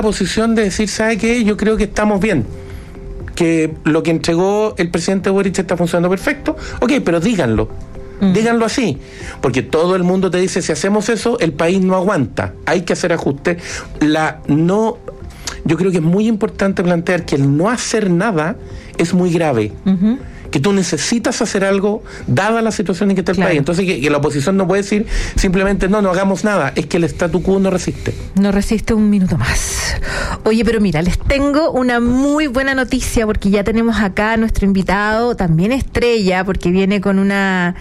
posición de decir, ¿sabe qué? Yo creo que estamos bien, que lo que entregó el presidente Boric está funcionando perfecto. Ok, pero díganlo. Díganlo así, porque todo el mundo te dice, si hacemos eso, el país no aguanta, hay que hacer ajustes. Yo creo que es muy importante plantear que el no hacer nada es muy grave. Que tú necesitas hacer algo dada la situación en que está el país. Entonces que la oposición no puede decir simplemente no hagamos nada, es que el statu quo no resiste. No resiste un minuto más. Oye, pero mira, les tengo una muy buena noticia, porque ya tenemos acá a nuestro invitado, también estrella, porque viene con una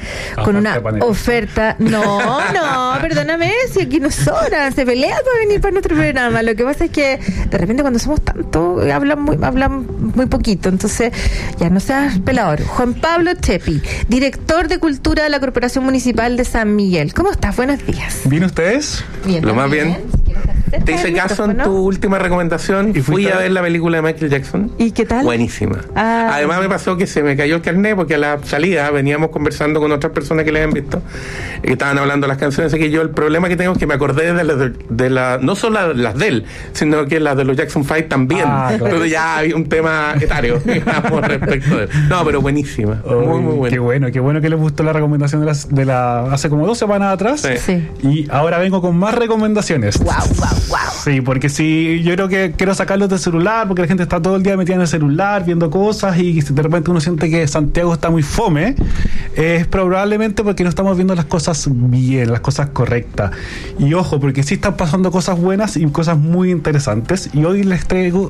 oferta. No, perdóname, si aquí no sobra, se pelea para venir para nuestro programa. Lo que pasa es que de repente cuando somos tanto hablan muy poquito, entonces ya no seas pelador. Juan Pablo Chepi, director de Cultura de la Corporación Municipal de San Miguel. ¿Cómo estás? Buenos días. ¿Bien ustedes? Bien. Lo más bien. Te hice caso en tu última recomendación y fui a ver la película de Michael Jackson. ¿Y qué tal? Buenísima. Además me pasó que se me cayó el carnet porque a la salida veníamos conversando con otras personas que le habían visto, que estaban hablando de las canciones. Así que yo el problema que tengo es que me acordé de no solo las de él, sino que las de los Jackson 5 también. Claro. Entonces ya hay un tema etario, digamos, respecto de él. No, pero buenísima. Muy buena. Qué bueno que les gustó la recomendación de hace como 2 semanas atrás. Sí. Y ahora vengo con más recomendaciones. Wow. Sí, porque yo creo que quiero sacarlos del celular, porque la gente está todo el día metida en el celular, viendo cosas, y de repente uno siente que Santiago está muy fome, es probablemente porque no estamos viendo las cosas bien, las cosas correctas. Y ojo, porque sí están pasando cosas buenas y cosas muy interesantes, y hoy les traigo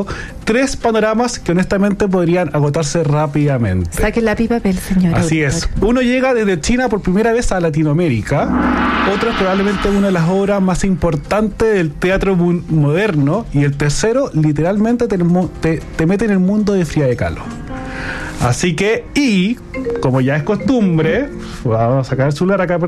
3 panoramas que honestamente podrían agotarse rápidamente. Saquen lápiz y papel, señor. Así es. Uno llega desde China por primera vez a Latinoamérica. Otro es probablemente una de las obras más importantes del teatro moderno. Y el tercero, literalmente, te mete en el mundo de Frida Kahlo. Así que, y como ya es costumbre, vamos a sacar el celular acá,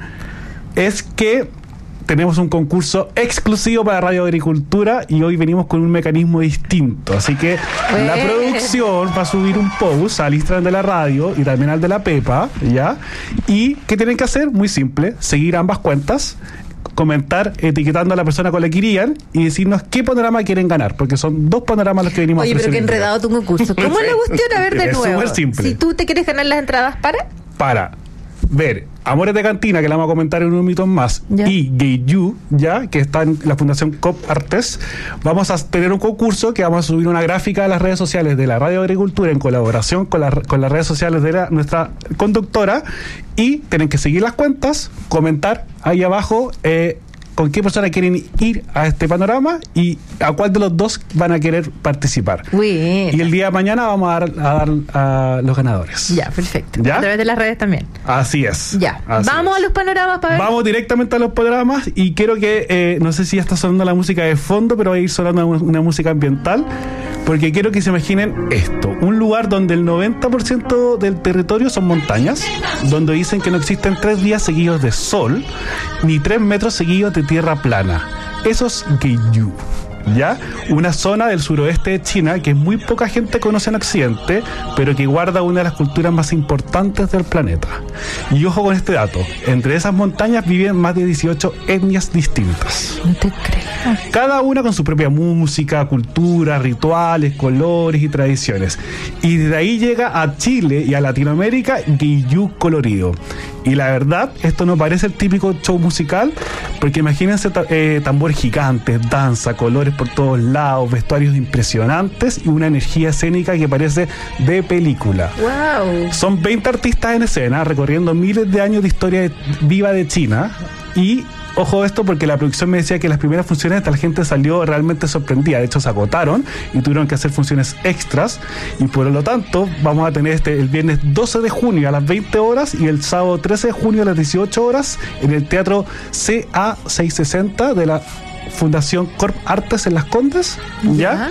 es que tenemos un concurso exclusivo para Radio Agricultura y hoy venimos con un mecanismo distinto. Así que la producción va a subir un post al Instagram de la radio y también al de la Pepa, ¿ya? ¿Y qué tienen que hacer? Muy simple, seguir ambas cuentas, comentar etiquetando a la persona con la que irían y decirnos qué panorama quieren ganar, porque son 2 panoramas los que venimos a hacer. Oye, pero qué enredado tu concurso. ¿Cómo es la cuestión? A ver, de nuevo. Es súper simple. Si tú te quieres ganar las entradas para ver Amores de Cantina, que la vamos a comentar en unos minutos más, y Gay You, ya, que está en la Fundación COP Artes, vamos a tener un concurso que vamos a subir una gráfica a las redes sociales de la Radio Agricultura en colaboración con las redes sociales de nuestra conductora, y tienen que seguir las cuentas, comentar ahí abajo con qué persona quieren ir a este panorama y a cuál de los 2 van a querer participar. Bien. Y el día de mañana vamos a dar a los ganadores. Ya, perfecto. ¿Ya? A través de las redes también. Así es. Ya. Así Vamos es. a los panoramas para ver. Vamos directamente a los panoramas y quiero que, no sé si ya está sonando la música de fondo, pero va a ir sonando una música ambiental, porque quiero que se imaginen esto: un lugar donde el 90% del territorio son montañas, donde dicen que no existen 3 días seguidos de sol, ni 3 metros seguidos de tierra plana. Eso es Gyeongju, ¿ya? Una zona del suroeste de China que muy poca gente conoce en Occidente, pero que guarda una de las culturas más importantes del planeta. Y ojo con este dato: entre esas montañas viven más de 18 etnias distintas. No te creo. Cada una con su propia música, cultura, rituales, colores y tradiciones. Y desde ahí llega a Chile y a Latinoamérica Gyeongju colorido. Y la verdad, esto no parece el típico show musical, porque imagínense tambores gigantes, danza, colores por todos lados, vestuarios impresionantes y una energía escénica que parece de película. Wow. Son 20 artistas en escena recorriendo miles de años de historia viva de China. Y ojo esto, porque la producción me decía que las primeras funciones la gente salió realmente sorprendida. De hecho, se agotaron y tuvieron que hacer funciones extras. Y por lo tanto, vamos a tener el viernes 12 de junio a las 20 horas y el sábado 13 de junio a las 18 horas en el Teatro CA660 de la Fundación Corp Artes en Las Condes, ¿ya?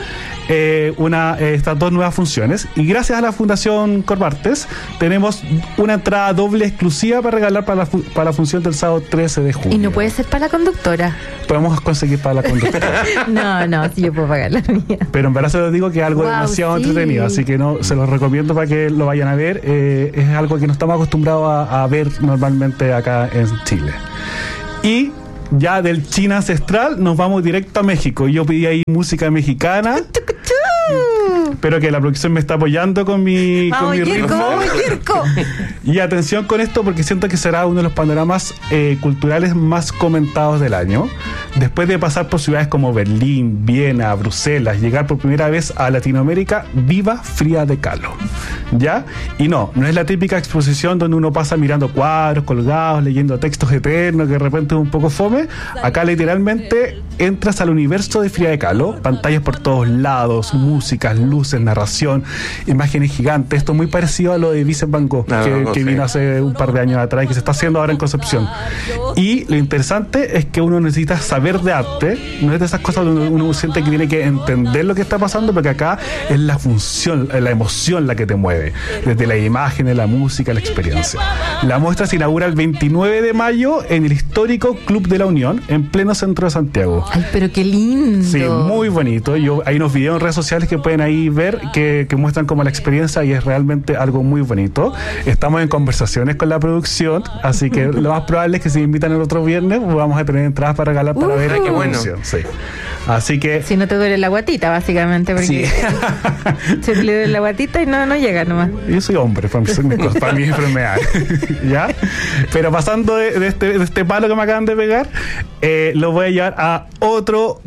Estas 2 nuevas funciones, y gracias a la Fundación Corp Artes tenemos una entrada doble exclusiva para regalar para la función del sábado 13 de junio. Y no puede ser para la conductora. Podemos conseguir para la conductora. No, sí, yo puedo pagar la mía. Pero en verdad se los digo que es algo demasiado entretenido, así que se los recomiendo para que lo vayan a ver. Es algo que no estamos acostumbrados a ver normalmente acá en Chile. Y ya del China ancestral nos vamos directo a México. Yo pedí ahí música mexicana, pero que la producción me está apoyando con mi ritmo. Y atención con esto, porque siento que será uno de los panoramas culturales más comentados del año. Después de pasar por ciudades como Berlín, Viena, Bruselas, llegar por primera vez a Latinoamérica, viva Frida Kahlo, ¿ya? Y no es la típica exposición donde uno pasa mirando cuadros colgados, leyendo textos eternos, que de repente es un poco fome. Acá literalmente entras al universo de Frida Kahlo, pantallas por todos lados, músicas, luces, narración, imágenes gigantes. Esto es muy parecido a lo de Vincent Van Gogh, que vino hace un par de años atrás y que se está haciendo ahora en Concepción. Y lo interesante es que uno necesita saber de arte, no es de esas cosas donde uno siente que tiene que entender lo que está pasando, porque acá es la función, la emoción la que te mueve, desde la imagen, la música, la experiencia. La muestra se inaugura el 29 de mayo en el histórico Club de la Unión, en pleno centro de Santiago. Ay, pero qué lindo. Sí, muy bonito. Hay unos videos en redes sociales que pueden ahí ver que muestran como la experiencia, y es realmente algo muy bonito. Estamos en conversaciones con la producción, así que lo más probable es que si me invitan el otro viernes vamos a tener entradas para regalar para ver qué bueno. Sí. Así que si no te duele la guatita, básicamente, porque sí. Se le duele la guatita y no llega nomás. Yo soy hombre, para mi enfermedad. ¿Ya? Pero pasando de este palo que me acaban de pegar, lo voy a llevar a otro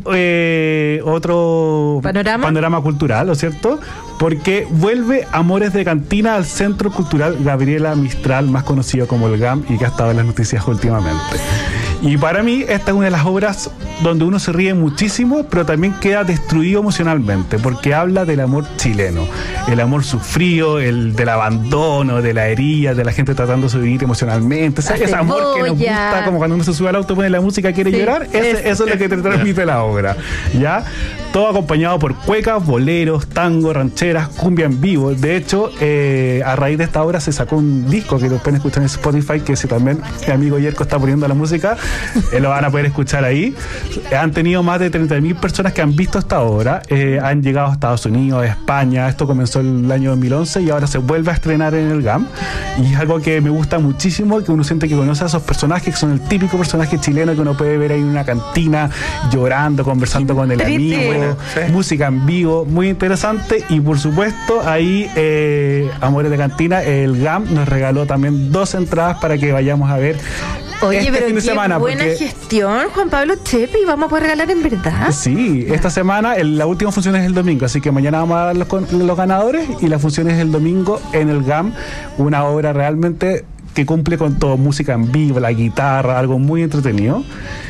panorama cultural, ¿no es cierto? Porque vuelve Amores de Cantina al Centro Cultural Gabriela Mistral, más conocido como el GAM, y que ha estado en las noticias últimamente. Y para mí esta es una de las obras donde uno se ríe muchísimo, pero también queda destruido emocionalmente, porque habla del amor chileno, el amor sufrido, el del abandono, de la herida, de la gente tratando de sobrevivir emocionalmente, ese amor que nos gusta, como cuando uno se sube al auto, pone la música, quiere llorar, eso es lo que te transmite la obra, ¿ya? Todo acompañado por cuecas, boleros, tango, rancheras, cumbia en vivo. De hecho, a raíz de esta obra se sacó un disco que lo pueden escuchar en Spotify, que si también mi amigo Yerko está poniendo la música, lo van a poder escuchar ahí. Han tenido más de 30.000 personas que han visto esta obra, han llegado a Estados Unidos, a España. Esto comenzó el año 2011 y ahora se vuelve a estrenar en el GAM, y es algo que me gusta muchísimo, que uno siente que conoce a esos personajes, que son el típico personaje chileno que uno puede ver ahí en una cantina llorando, conversando con el amigo, música en vivo, muy interesante. Y por supuesto ahí Amores de Cantina, el GAM nos regaló también 2 entradas para que vayamos a ver. Oye, pero fin de semana, buena gestión, Juan Pablo Chepe, y vamos a poder regalar en verdad. Sí, esta semana, la última función es el domingo, así que mañana vamos a dar los ganadores, y la función es el domingo en el GAM, una obra realmente que cumple con todo, música en vivo, la guitarra, algo muy entretenido.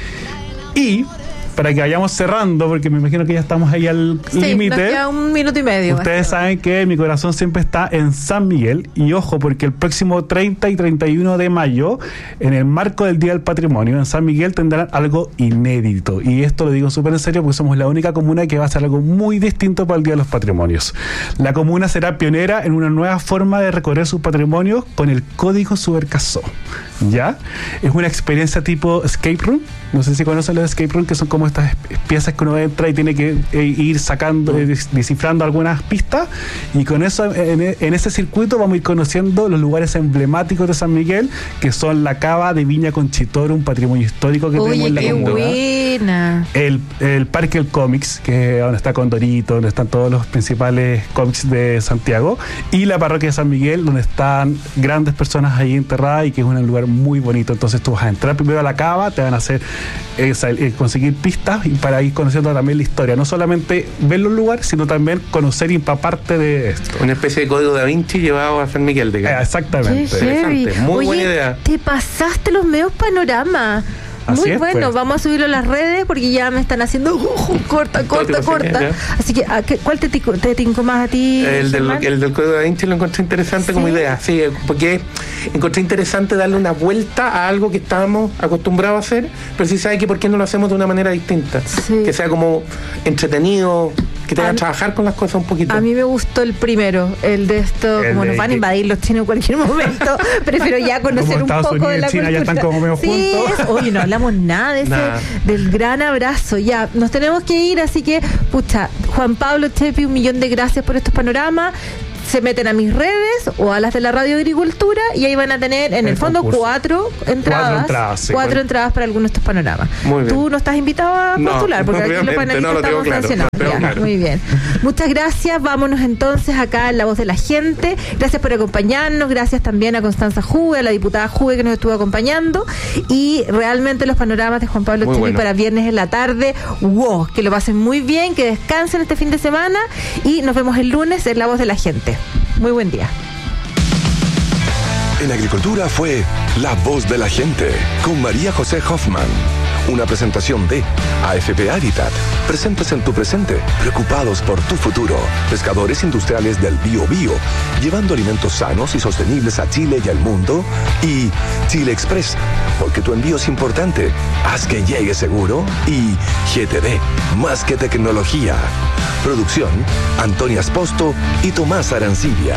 Y para que vayamos cerrando, porque me imagino que ya estamos ahí al límite. Nos queda 1 minuto y medio. Ustedes saben que mi corazón siempre está en San Miguel, y ojo, porque el próximo 30 y 31 de mayo, en el marco del Día del Patrimonio, en San Miguel tendrán algo inédito, y esto lo digo súper en serio porque somos la única comuna que va a hacer algo muy distinto para el Día de los Patrimonios. La comuna será pionera en una nueva forma de recorrer sus patrimonios con el Código Subercasó. ¿Ya? Es una experiencia tipo escape room. No sé si conocen los escape room, que son como estas piezas que uno entra y tiene que ir sacando, descifrando algunas pistas, y con eso en ese circuito vamos a ir conociendo los lugares emblemáticos de San Miguel, que son la cava de Viña Conchitoro, un patrimonio histórico que tenemos en la comuna. Buena. El Parque del Cómics, que es donde está Condorito, donde están todos los principales cómics de Santiago, y la parroquia de San Miguel, donde están grandes personas ahí enterradas, y que es un lugar muy bonito. Entonces tú vas a entrar primero a la cava, te van a hacer conseguir pistas, y para ir conociendo también la historia, no solamente ver los lugares, sino también conocer y empaparte de esto. Una especie de código Da Vinci llevado a San Miguel, digamos. Exactamente. Interesante, muy buena idea. Te pasaste los medios panorama. Muy bueno, pues. Vamos a subirlo a las redes porque ya me están haciendo corta. Así que, ¿cuál te tincó más a ti? El del Código Da Vinci lo encontré interesante como idea, sí, porque encontré interesante darle una vuelta a algo que estábamos acostumbrados a hacer, pero sí sabe que por qué no lo hacemos de una manera distinta, que sea como entretenido, que te hagan trabajar con las cosas un poquito. A mí me gustó el primero, el de esto, como nos van a invadir los chinos en cualquier momento, prefiero ya conocer un poco de la China, cultura. Ya están como medio juntos. Oye, no hablamos nada de del gran abrazo. Ya, nos tenemos que ir, así que, pucha, Juan Pablo Chepe, 1.000.000 de gracias por estos panoramas. se meten a mis redes o a las de la Radio Agricultura y ahí van a tener en el fondo cuatro entradas para algunos de estos panoramas. Tú no estás invitado a postular porque aquí los panelistas estamos sancionados. Claro. Muy bien. Muchas gracias. Vámonos entonces acá en La Voz de la Gente. Gracias por acompañarnos. Gracias también a Constanza Juve, a la diputada Juve que nos estuvo acompañando. Y realmente los panoramas de Juan Pablo Chile para viernes en la tarde. ¡Wow! Que lo pasen muy bien, que descansen este fin de semana y nos vemos el lunes en La Voz de la Gente. Muy buen día. En Agricultura fue La Voz de la Gente con María José Hoffman. Una presentación de AFP Habitat. Presentes en tu presente, preocupados por tu futuro. Pescadores industriales del Biobío, llevando alimentos sanos y sostenibles a Chile y al mundo. Y Chile Express, porque tu envío es importante. Haz que llegue seguro. Y GTD, más que tecnología. Producción, Antonia Esposto y Tomás Arancibia.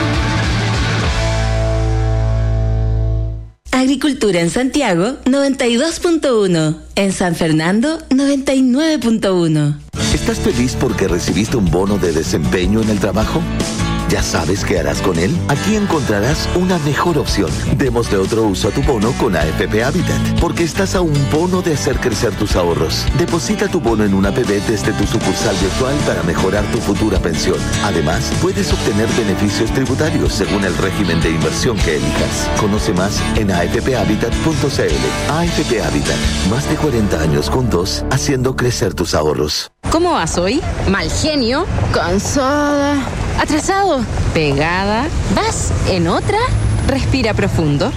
Agricultura en Santiago, 92.1. En San Fernando, 99.1. ¿Estás feliz porque recibiste un bono de desempeño en el trabajo? ¿Ya sabes qué harás con él? Aquí encontrarás una mejor opción. Démosle otro uso a tu bono con AFP Habitat, porque estás a un bono de hacer crecer tus ahorros. Deposita tu bono en una APB desde tu sucursal virtual para mejorar tu futura pensión. Además, puedes obtener beneficios tributarios según el régimen de inversión que elijas. Conoce más en afphabitat.cl. AFP Habitat, más de 40 años juntos, haciendo crecer tus ahorros. ¿Cómo vas hoy? Mal genio, cansada, atrasado, pegada. ¿Vas en otra? Respira profundo.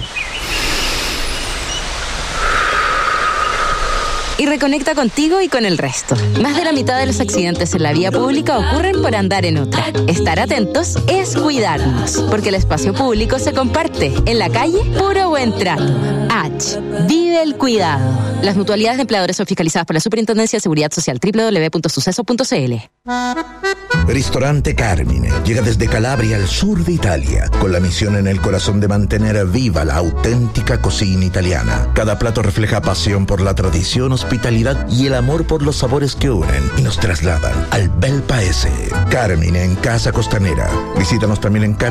Y reconecta contigo y con el resto. Más de la mitad de los accidentes en la vía pública ocurren por andar en otra. Estar atentos es cuidarnos, porque el espacio público se comparte. En la calle, puro buen trato. H. Vive el cuidado. Las mutualidades de empleadores son fiscalizadas por la Superintendencia de Seguridad Social. www.suceso.cl. Ristorante Carmine llega desde Calabria al sur de Italia, con la misión en el corazón de mantener viva la auténtica cocina italiana. Cada plato refleja pasión por la tradición, hospitalidad y el amor por los sabores que unen y nos trasladan al bel paese. Carmine en Casa Costanera. Visítanos también en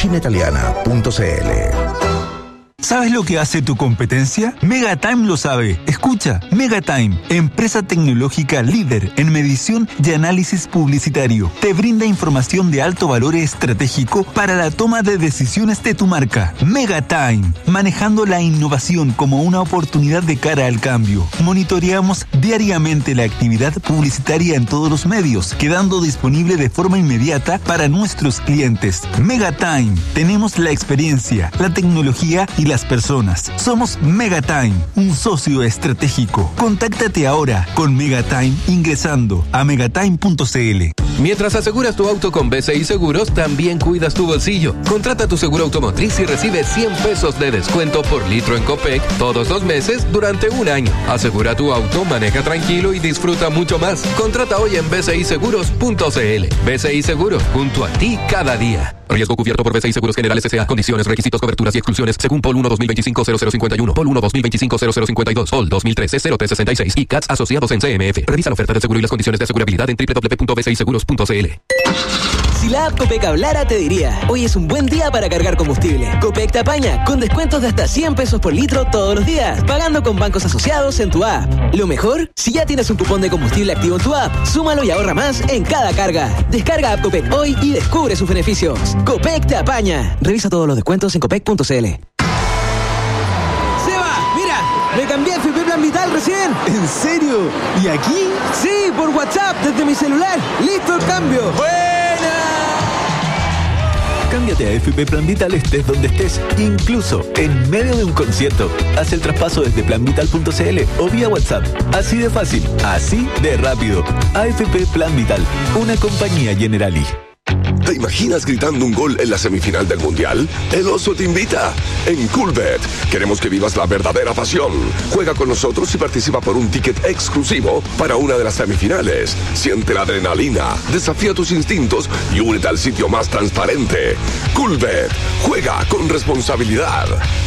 carminecucinaitaliana.cl. ¿Sabes lo que hace tu competencia? Megatime lo sabe. Escucha, Megatime, empresa tecnológica líder en medición y análisis publicitario. Te brinda información de alto valor estratégico para la toma de decisiones de tu marca. Megatime, manejando la innovación como una oportunidad de cara al cambio. Monitoreamos diariamente la actividad publicitaria en todos los medios, quedando disponible de forma inmediata para nuestros clientes. Megatime, tenemos la experiencia, la tecnología y las personas. Somos Megatime, un socio estratégico. Contáctate ahora con Megatime ingresando a megatime.cl. Mientras aseguras tu auto con BCI Seguros, también cuidas tu bolsillo. Contrata tu seguro automotriz y recibe 100 pesos de descuento por litro en Copec todos los meses durante un año. Asegura tu auto, maneja tranquilo y disfruta mucho más. Contrata hoy en bciseguros.cl. BCI Seguros, junto a ti cada día. Riesgo cubierto por BCI Seguros Generales S.A. Condiciones, requisitos, coberturas y exclusiones según POL 1-2025-0051, POL 1-2025-0052, POL 2013-0366 y CATS asociados en CMF. Revisa la oferta de seguro y las condiciones de asegurabilidad en www.bciseguros.cl. Si la app Copec hablara, te diría: hoy es un buen día para cargar combustible. Copec te apaña con descuentos de hasta 100 pesos por litro todos los días, pagando con bancos asociados en tu app. Lo mejor, si ya tienes un cupón de combustible activo en tu app, súmalo y ahorra más en cada carga. Descarga app Copec hoy y descubre sus beneficios. Copec te apaña. Revisa todos los descuentos en copec.cl. ¡Seba! ¡Mira! ¡Me cambié a FP Plan Vital recién! ¿En serio? ¿Y aquí? Sí, por WhatsApp, desde mi celular. ¡Listo el cambio! Cámbiate a FP Plan Vital estés donde estés, incluso en medio de un concierto. Haz el traspaso desde planvital.cl o vía WhatsApp. Así de fácil, así de rápido. AFP Plan Vital, una compañía Generali. ¿Te imaginas gritando un gol en la semifinal del Mundial? El Oso te invita. En Coolbet queremos que vivas la verdadera pasión. Juega con nosotros y participa por un ticket exclusivo para una de las semifinales. Siente la adrenalina, desafía tus instintos y únete al sitio más transparente. Coolbet, juega con responsabilidad.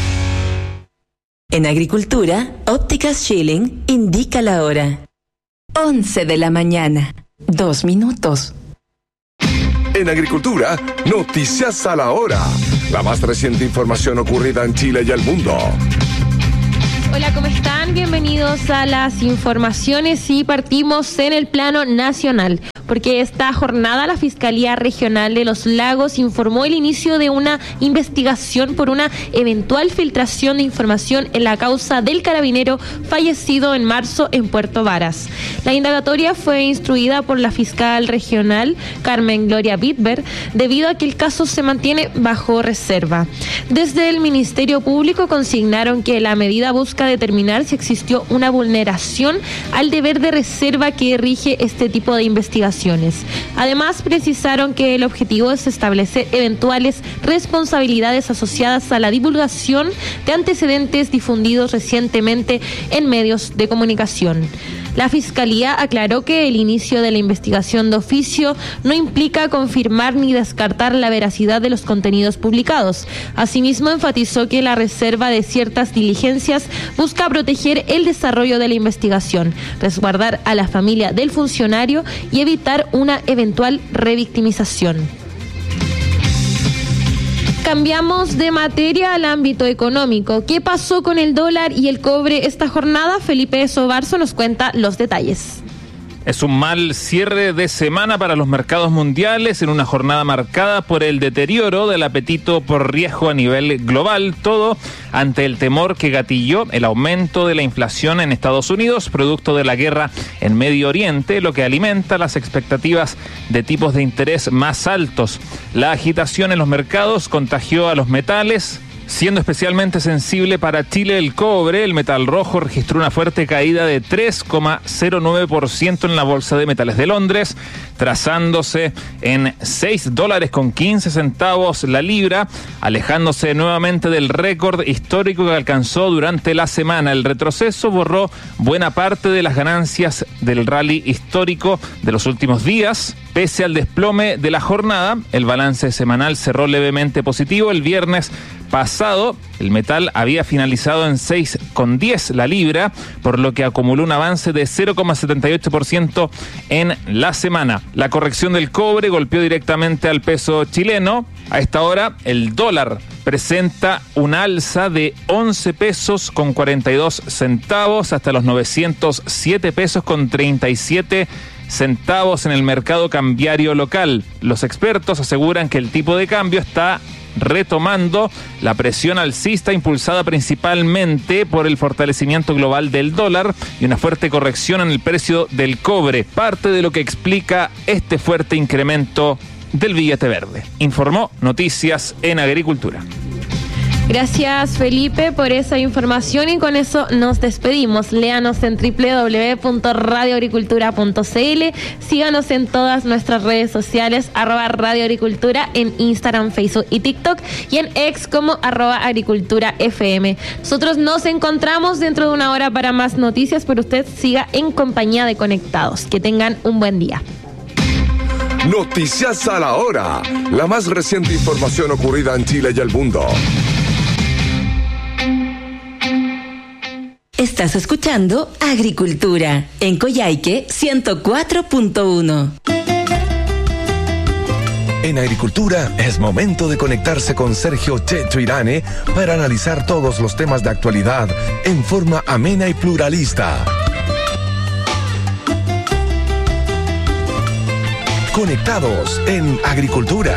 En Agricultura, Ópticas Schilling indica la hora. 11 de la mañana, 2 minutos. En Agricultura, Noticias a la Hora. La más reciente información ocurrida en Chile y el mundo. Hola, ¿cómo están? Bienvenidos a las informaciones y partimos en el plano nacional. Porque esta jornada la Fiscalía Regional de Los Lagos informó el inicio de una investigación por una eventual filtración de información en la causa del carabinero fallecido en marzo en Puerto Varas. La indagatoria fue instruida por la fiscal regional Carmen Gloria Bitber debido a que el caso se mantiene bajo reserva. Desde el Ministerio Público consignaron que la medida busca determinar si existió una vulneración al deber de reserva que rige este tipo de investigaciones. Además, precisaron que el objetivo es establecer eventuales responsabilidades asociadas a la divulgación de antecedentes difundidos recientemente en medios de comunicación. La Fiscalía aclaró que el inicio de la investigación de oficio no implica confirmar ni descartar la veracidad de los contenidos publicados. Asimismo, enfatizó que la reserva de ciertas diligencias busca proteger el desarrollo de la investigación, resguardar a la familia del funcionario y evitar una eventual revictimización. Cambiamos de materia al ámbito económico. ¿Qué pasó con el dólar y el cobre esta jornada? Felipe Sobarzo nos cuenta los detalles. Es un mal cierre de semana para los mercados mundiales en una jornada marcada por el deterioro del apetito por riesgo a nivel global, todo ante el temor que gatilló el aumento de la inflación en Estados Unidos, producto de la guerra en Medio Oriente, lo que alimenta las expectativas de tipos de interés más altos. La agitación en los mercados contagió a los metales. Siendo especialmente sensible para Chile el cobre, el metal rojo registró una fuerte caída de 3,09% en la Bolsa de Metales de Londres, trazándose en $6.15 la libra, alejándose nuevamente del récord histórico que alcanzó durante la semana. El retroceso borró buena parte de las ganancias del rally histórico de los últimos días. Pese al desplome de la jornada, el balance semanal cerró levemente positivo. El viernes pasado, el metal había finalizado en 6,10 la libra, por lo que acumuló un avance de 0,78% en la semana. La corrección del cobre golpeó directamente al peso chileno. A esta hora, el dólar presenta un alza de 11 pesos con 42 centavos hasta los 907 pesos con 37 centavos en el mercado cambiario local. Los expertos aseguran que el tipo de cambio está retomando la presión alcista impulsada principalmente por el fortalecimiento global del dólar y una fuerte corrección en el precio del cobre, parte de lo que explica este fuerte incremento del billete verde. Informó Noticias en Agricultura. Gracias, Felipe, por esa información y con eso nos despedimos. Léanos en www.radioagricultura.cl, síganos en todas nuestras redes sociales, @radioagricultura en Instagram, Facebook y TikTok, y en X como @agriculturafm. Nosotros nos encontramos dentro de una hora para más noticias, pero usted siga en compañía de Conectados. Que tengan un buen día. Noticias a la Hora, la más reciente información ocurrida en Chile y el mundo. Estás escuchando Agricultura en Coyhaique 104.1. En Agricultura es momento de conectarse con Sergio Checho Irane para analizar todos los temas de actualidad en forma amena y pluralista. Conectados en Agricultura.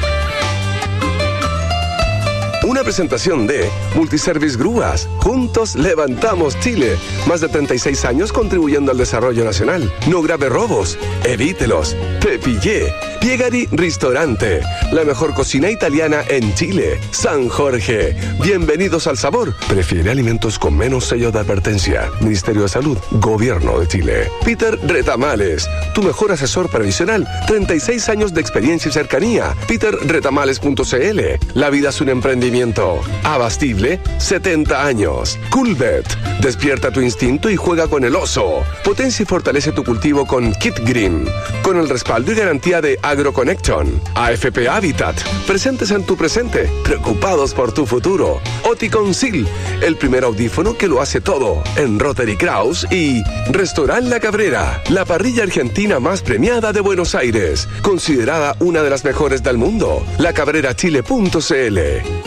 Una presentación de Multiservice Grúas. Juntos levantamos Chile. Más de 36 años contribuyendo al desarrollo nacional. No grave robos. Evítelos. Pepillé. Piegari Ristorante. La mejor cocina italiana en Chile. San Jorge. Bienvenidos al sabor. Prefiere alimentos con menos sello de advertencia. Ministerio de Salud. Gobierno de Chile. Peter Retamales. Tu mejor asesor previsional. 36 años de experiencia y cercanía. peterretamales.cl. La vida es un emprendimiento. Abastible, 70 años. Coolbet. Despierta tu instinto y juega con el oso. Potencia y fortalece tu cultivo con Kit Green. Con el respaldo y garantía de AgroConnection, AFP Habitat, presentes en tu presente, preocupados por tu futuro. Oticonsil, el primer audífono que lo hace todo, en Rotary Kraus y Restaurant La Cabrera, la parrilla argentina más premiada de Buenos Aires, considerada una de las mejores del mundo. lacabrerachile.cl.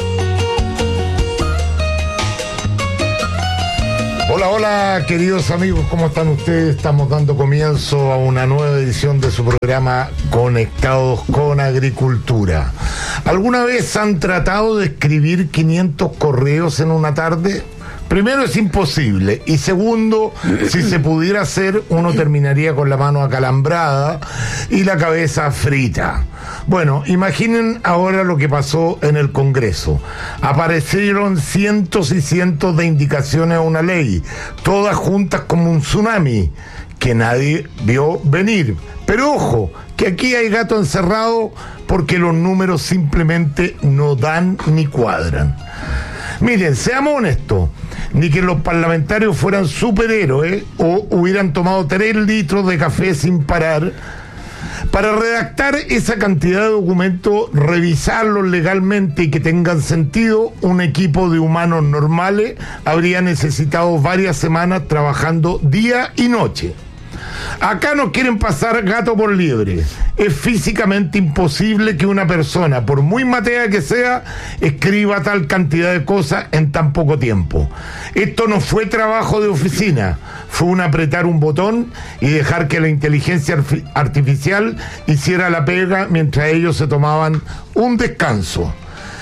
Hola, hola, queridos amigos, ¿cómo están ustedes? Estamos dando comienzo a una nueva edición de su programa Conectados con Agricultura. ¿Alguna vez han tratado de escribir 500 correos en una tarde? Primero, es imposible, y segundo, si se pudiera hacer, uno terminaría con la mano acalambrada y la cabeza frita. Bueno, imaginen ahora lo que pasó en el Congreso. Aparecieron cientos y cientos de indicaciones a una ley, todas juntas como un tsunami, que nadie vio venir. Pero ojo, que aquí hay gato encerrado porque los números simplemente no dan ni cuadran. Miren, seamos honestos, ni que los parlamentarios fueran superhéroes o hubieran tomado 3 litros de café sin parar. Para redactar esa cantidad de documentos, revisarlos legalmente y que tengan sentido, un equipo de humanos normales habría necesitado varias semanas trabajando día y noche. Acá nos quieren pasar gato por liebre. Es físicamente imposible que una persona, por muy matea que sea, escriba tal cantidad de cosas en tan poco tiempo. Esto no fue trabajo de oficina, fue un apretar un botón y dejar que la inteligencia artificial hiciera la pega mientras ellos se tomaban un descanso.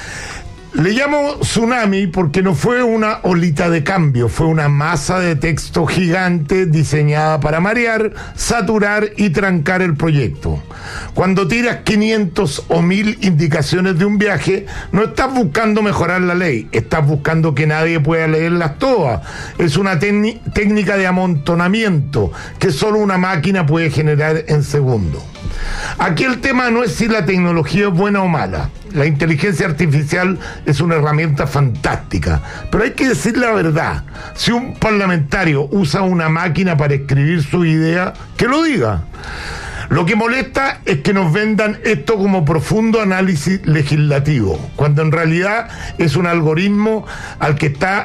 Le llamo tsunami porque no fue una olita de cambio, fue una masa de texto gigante diseñada para marear, saturar y trancar el proyecto. Cuando tiras 500 o 1000 indicaciones de un viaje, no estás buscando mejorar la ley, estás buscando que nadie pueda leerlas todas. Es una técnica de amontonamiento que solo una máquina puede generar en segundos. Aquí el tema no es si la tecnología es buena o mala. La inteligencia artificial es una herramienta fantástica, pero hay que decir la verdad. Si un parlamentario usa una máquina para escribir su idea, que lo diga. Lo que molesta es que nos vendan esto como profundo análisis legislativo, cuando en realidad es un algoritmo el que está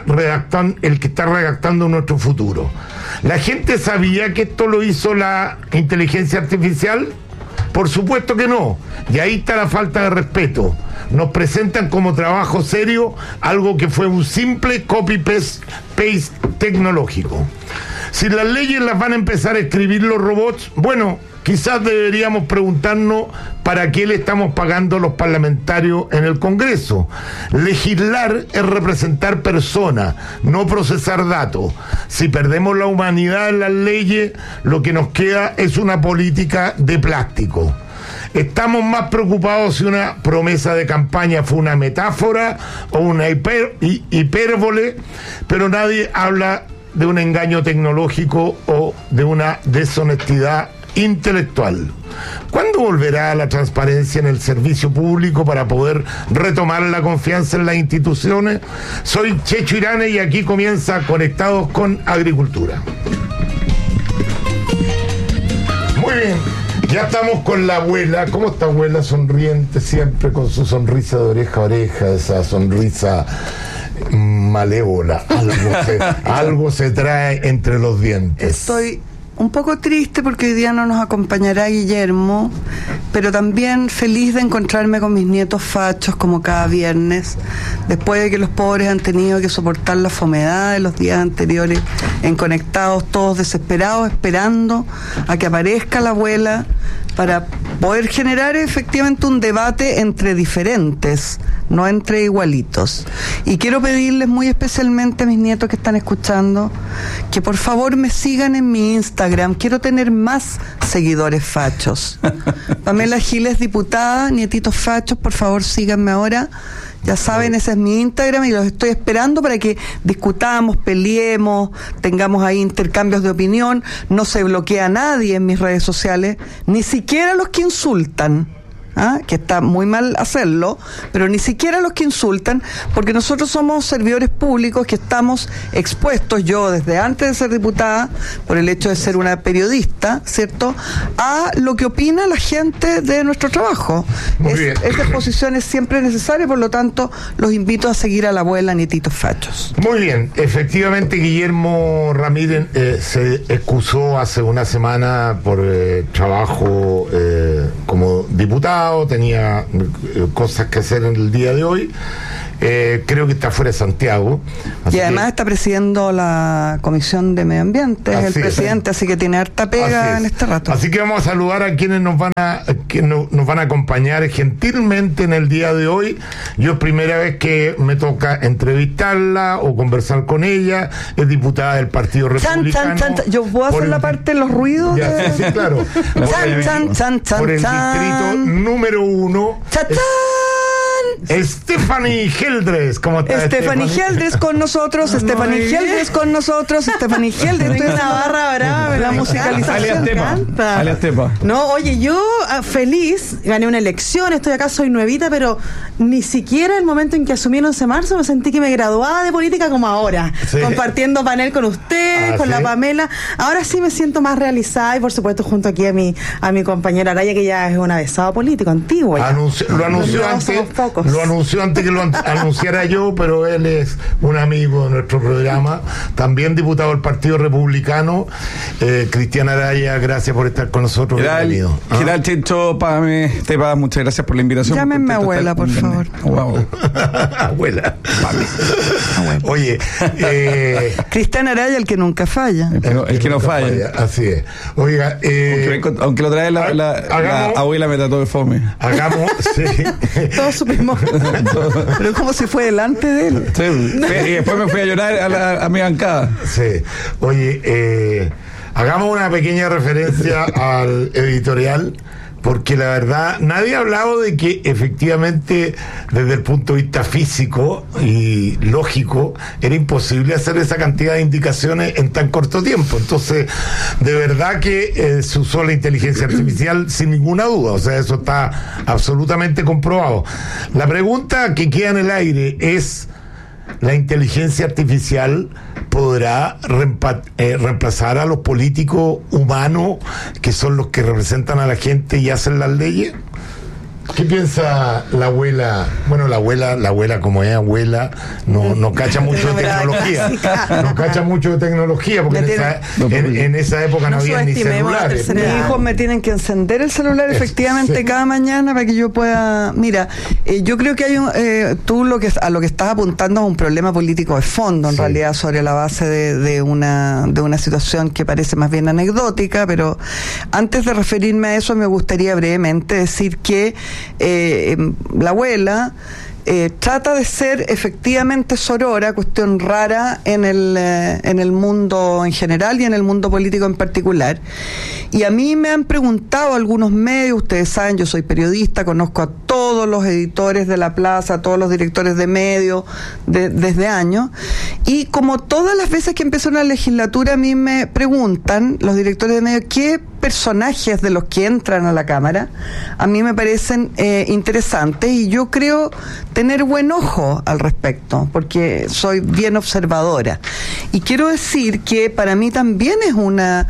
redactando nuestro futuro. ¿La gente sabía que esto lo hizo la inteligencia artificial? Por supuesto que no, y ahí está la falta de respeto. Nos presentan como trabajo serio algo que fue un simple copy-paste tecnológico. Si las leyes las van a empezar a escribir los robots, bueno, quizás deberíamos preguntarnos para qué le estamos pagando a los parlamentarios en el Congreso. Legislar es representar personas, no procesar datos. Si perdemos la humanidad en las leyes, lo que nos queda es una política de plástico. Estamos más preocupados si una promesa de campaña fue una metáfora o una hipérbole, pero nadie habla de un engaño tecnológico o de una deshonestidad intelectual. ¿Cuándo volverá la transparencia en el servicio público para poder retomar la confianza en las instituciones? Soy Checho Irane y aquí comienza Conectados con Agricultura. Muy bien, ya estamos con la abuela. ¿Cómo está, abuela? Sonriente siempre, con su sonrisa de oreja a oreja, esa sonrisa malévola. Algo se trae entre los dientes. Estoy un poco triste porque hoy día no nos acompañará Guillermo, pero también feliz de encontrarme con mis nietos fachos como cada viernes, después de que los pobres han tenido que soportar la fomedad de los días anteriores en Conectados, todos desesperados, esperando a que aparezca la abuela para poder generar efectivamente un debate entre diferentes, no entre igualitos. Y quiero pedirles muy especialmente a mis nietos que están escuchando que por favor me sigan en mi Instagram. Quiero tener más seguidores fachos. Pamela Giles, diputada, nietitos fachos, por favor síganme ahora. Ya saben, ese es mi Instagram y los estoy esperando para que discutamos, peleemos, tengamos ahí intercambios de opinión. No se bloquea a nadie en mis redes sociales, ni siquiera los que insultan. que está muy mal hacerlo, pero ni siquiera los que insultan, porque nosotros somos servidores públicos que estamos expuestos, yo desde antes de ser diputada, por el hecho de ser una periodista, ¿cierto?, a lo que opina la gente de nuestro trabajo. Esta exposición es siempre necesaria, por lo tanto, los invito a seguir a la abuela Nietitos Fachos. Muy bien, efectivamente Guillermo Ramírez se excusó hace una semana por trabajo como diputado, tenía cosas que hacer en el día de hoy. Creo que está fuera de Santiago. Y además está presidiendo la Comisión de Medio Ambiente, es el presidente, así que tiene harta pega en este rato. Así que vamos a saludar a quienes nos van a acompañar gentilmente en el día de hoy. Yo es primera vez que me toca entrevistarla o conversar con ella. Es diputada del Partido Republicano. Yo puedo hacer la parte de los ruidos. Sí, claro. Por el distrito número 1. Stephanie Geldres, ¿cómo está? Stephanie Geldres con nosotros, Stephanie Geldres con nosotros, Stephanie Geldres. Esto es una barra brava, la musicalización. Alias Tepa. No, oye, yo feliz, gané una elección, estoy acá, soy nuevita, pero ni siquiera el momento en que asumí el 11 de marzo me sentí que me graduaba de política como ahora, compartiendo panel con ustedes, con la Pamela. Ahora sí me siento más realizada y por supuesto junto aquí a mi compañera Araya, que ya es un avesado político antiguo. Lo anunció antes que lo anunciara yo, pero él es un amigo de nuestro programa, también diputado del Partido Republicano. Cristian Araya, gracias por estar con nosotros. Bienvenido. ¿Qué tal, Chencho? Tepa, muchas gracias por la invitación. Llámenme abuela, por favor. Wow. Abuela. Oye, Cristian Araya, el que nunca falla. El que no falla. Así es. Oiga, aunque lo trae la abuela, me trató de fome. Hagamos, todos supimos. Pero es como si fue delante de él. Sí, y después me fui a llorar a mi bancada. Sí. Oye, hagamos una pequeña referencia al editorial, porque la verdad nadie ha hablado de que efectivamente desde el punto de vista físico y lógico era imposible hacer esa cantidad de indicaciones en tan corto tiempo. Entonces, de verdad que se usó la inteligencia artificial sin ninguna duda, o sea, eso está absolutamente comprobado. La pregunta que queda en el aire es: ¿la inteligencia artificial podrá reemplazar a los políticos humanos, que son los que representan a la gente y hacen las leyes? ¿Qué piensa la abuela? Bueno, la abuela como es abuela, no cacha mucho de tecnología. No cacha mucho de tecnología, porque en esa época no había ni celulares. Mis hijos me tienen que encender el celular efectivamente cada mañana para que yo pueda... Mira, yo creo que hay tú a lo que estás apuntando es un problema político de fondo, en realidad, sobre la base de una situación que parece más bien anecdótica, pero antes de referirme a eso me gustaría brevemente decir que la abuela trata de ser efectivamente sorora, cuestión rara en el mundo en general y en el mundo político en particular. Y a mí me han preguntado algunos medios, ustedes saben, yo soy periodista, conozco a todos los editores de La Plaza, a todos los directores de medios desde años, y como todas las veces que empezó una legislatura a mí me preguntan los directores de medios qué personajes de los que entran a la Cámara a mí me parecen interesantes, y yo creo tener buen ojo al respecto, porque soy bien observadora. Y quiero decir que para mí también es una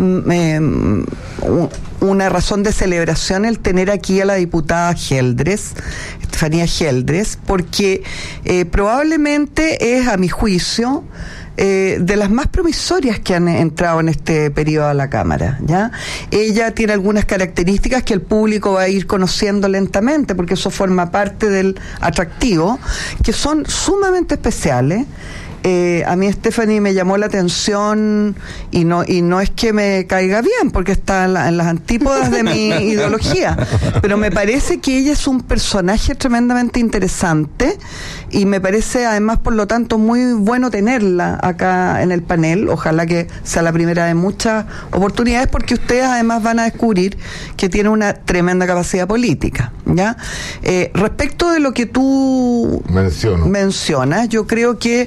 razón de celebración el tener aquí a la diputada Geldres, Estefanía Geldres, porque probablemente es, a mi juicio, de las más promisorias que han entrado en este periodo a la Cámara, ¿ya? Ella tiene algunas características que el público va a ir conociendo lentamente, porque eso forma parte del atractivo, que son sumamente especiales. A mí Stephanie me llamó la atención, y no es que me caiga bien, porque está en las antípodas de mi ideología, pero me parece que ella es un personaje tremendamente interesante, y me parece además, por lo tanto, muy bueno tenerla acá en el panel. Ojalá que sea la primera de muchas oportunidades, porque ustedes además van a descubrir que tiene una tremenda capacidad política, ¿ya? Respecto de lo que tú mencionas, yo creo que,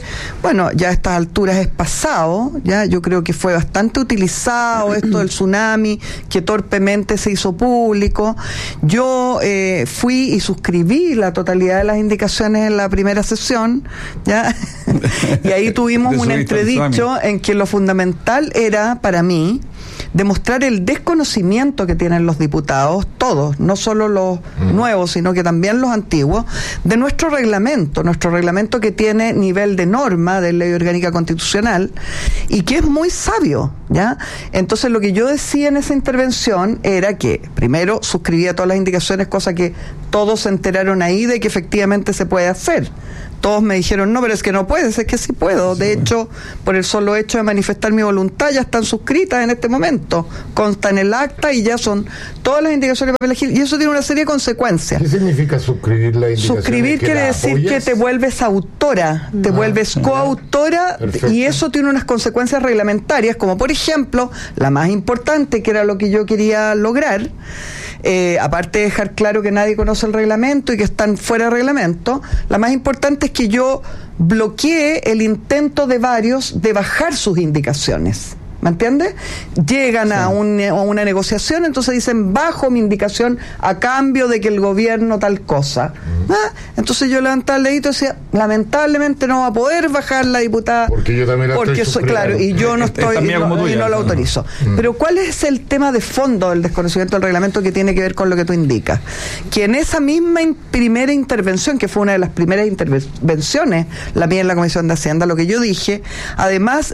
bueno, ya a estas alturas es pasado, ya yo creo que fue bastante utilizado esto del tsunami, que torpemente se hizo público. Yo fui y suscribí la totalidad de las indicaciones en la primera sesión, ya, y ahí tuvimos un entredicho en que lo fundamental era, para mí, demostrar el desconocimiento que tienen los diputados, todos, no solo los nuevos, sino que también los antiguos, de nuestro reglamento que tiene nivel de norma de ley orgánica constitucional y que es muy sabio, ¿ya? Entonces lo que yo decía en esa intervención era que, primero, suscribía todas las indicaciones, cosa que todos se enteraron ahí de que efectivamente se puede hacer. Todos me dijeron, no, pero es que no puedes, es que sí puedo. De hecho, por el solo hecho de manifestar mi voluntad, ya están suscritas en este momento, consta en el acta y ya son todas las indicaciones para elegir. Y eso tiene una serie de consecuencias. ¿Qué significa suscribir la indicación? Suscribir quiere decir que te vuelves autora, te vuelves coautora, perfecto. Y eso tiene unas consecuencias reglamentarias, como por ejemplo, la más importante, que era lo que yo quería lograr, aparte de dejar claro que nadie conoce el reglamento y que están fuera de reglamento, la más importante es que yo bloqueé el intento de varios de bajar sus indicaciones. ¿Me entiendes? Llegan a una negociación, entonces dicen, bajo mi indicación a cambio de que el gobierno tal cosa. Entonces yo levantaba el dedito y decía, lamentablemente no va a poder bajar la diputada. Porque yo también la estoy claro, y yo no estoy, y no lo autorizo. Pero ¿cuál es el tema de fondo del desconocimiento del reglamento que tiene que ver con lo que tú indicas? Que en esa misma primera intervención, que fue una de las primeras intervenciones, la mía en la Comisión de Hacienda, lo que yo dije, además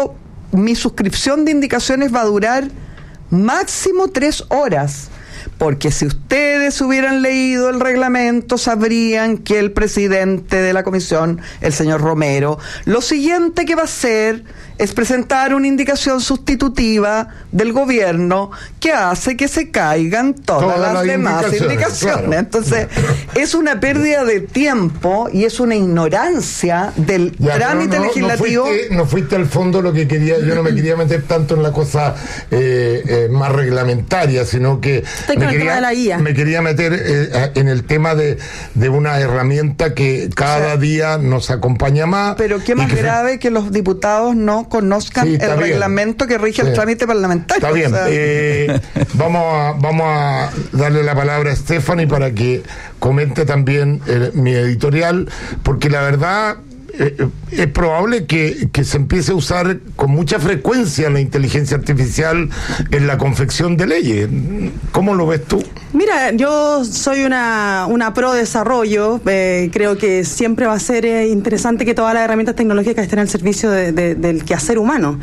mi suscripción de indicaciones va a durar máximo 3 horas, porque si ustedes hubieran leído el reglamento sabrían que el presidente de la comisión, el señor Romero, lo siguiente que va a hacer es presentar una indicación sustitutiva del gobierno que hace que se caigan todas las demás indicaciones. Claro. Entonces, es una pérdida de tiempo y es una ignorancia del trámite legislativo. No fuiste al fondo lo que quería. Yo no me quería meter tanto en la cosa más reglamentaria, sino que me quería meter en el tema de una herramienta que cada día nos acompaña más. Pero qué más grave que los diputados no conozcan el reglamento que rige el trámite parlamentario. Está bien. Vamos a darle la palabra a Stephanie para que comente también mi editorial, porque la verdad es probable que se empiece a usar con mucha frecuencia la inteligencia artificial en la confección de leyes. ¿Cómo lo ves tú? Mira, yo soy una pro desarrollo. Creo que siempre va a ser interesante que todas las herramientas tecnológicas estén al servicio del quehacer humano.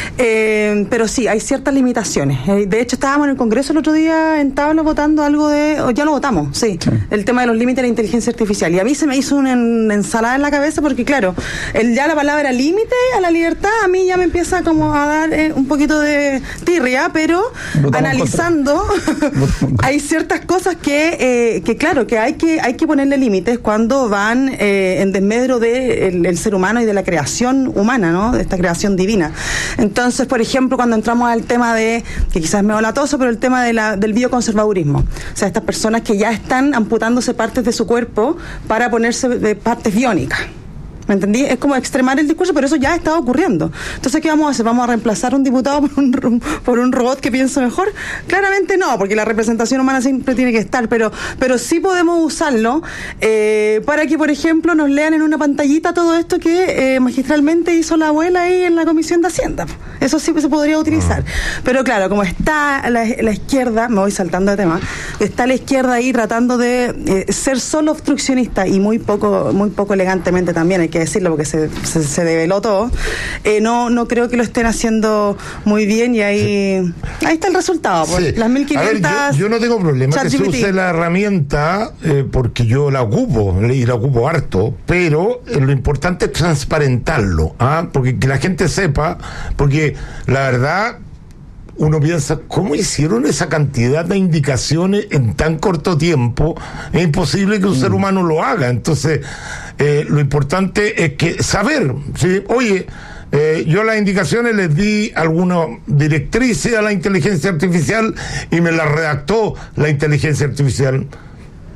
Pero sí, hay ciertas limitaciones. De hecho, estábamos en el Congreso el otro día en tabla votando algo ya lo votamos, sí, el tema de los límites de la inteligencia artificial. Y a mí se me hizo una ensalada en la cabeza porque, claro, ya la palabra límite a la libertad a mí ya me empieza como a dar un poquito de tirria, pero analizando hay ciertas cosas que claro, que hay que ponerle límites cuando van en desmedro del ser humano y de la creación humana, ¿no? De esta creación divina. Entonces, por ejemplo, cuando entramos al tema que quizás me olatoso, pero el tema del bioconservadurismo. O sea, estas personas que ya están amputándose partes de su cuerpo para ponerse de partes biónicas. ¿Me entendí? Es como extremar el discurso, pero eso ya está ocurriendo. Entonces, ¿qué vamos a hacer? ¿Vamos a reemplazar a un diputado por un robot que piense mejor? Claramente no, porque la representación humana siempre tiene que estar, pero sí podemos usarlo para que, por ejemplo, nos lean en una pantallita todo esto que magistralmente hizo la abuela ahí en la Comisión de Hacienda. Eso sí se podría utilizar. Pero claro, como está la izquierda, me voy saltando de tema, está la izquierda ahí tratando de ser solo obstruccionista y muy poco elegantemente también, hay que decirlo porque se develó todo, no creo que lo estén haciendo muy bien y ahí está el resultado. Pues, sí. Las 1500. A ver, yo no tengo problema que se use la herramienta porque yo la ocupo y la ocupo harto, pero lo importante es transparentarlo, porque que la gente sepa, porque la verdad uno piensa, ¿cómo hicieron esa cantidad de indicaciones en tan corto tiempo? Es imposible que un ser humano lo haga. Entonces, lo importante es que saber, ¿sí? Oye, yo las indicaciones les di algunas directrices a la inteligencia artificial y me las redactó la inteligencia artificial.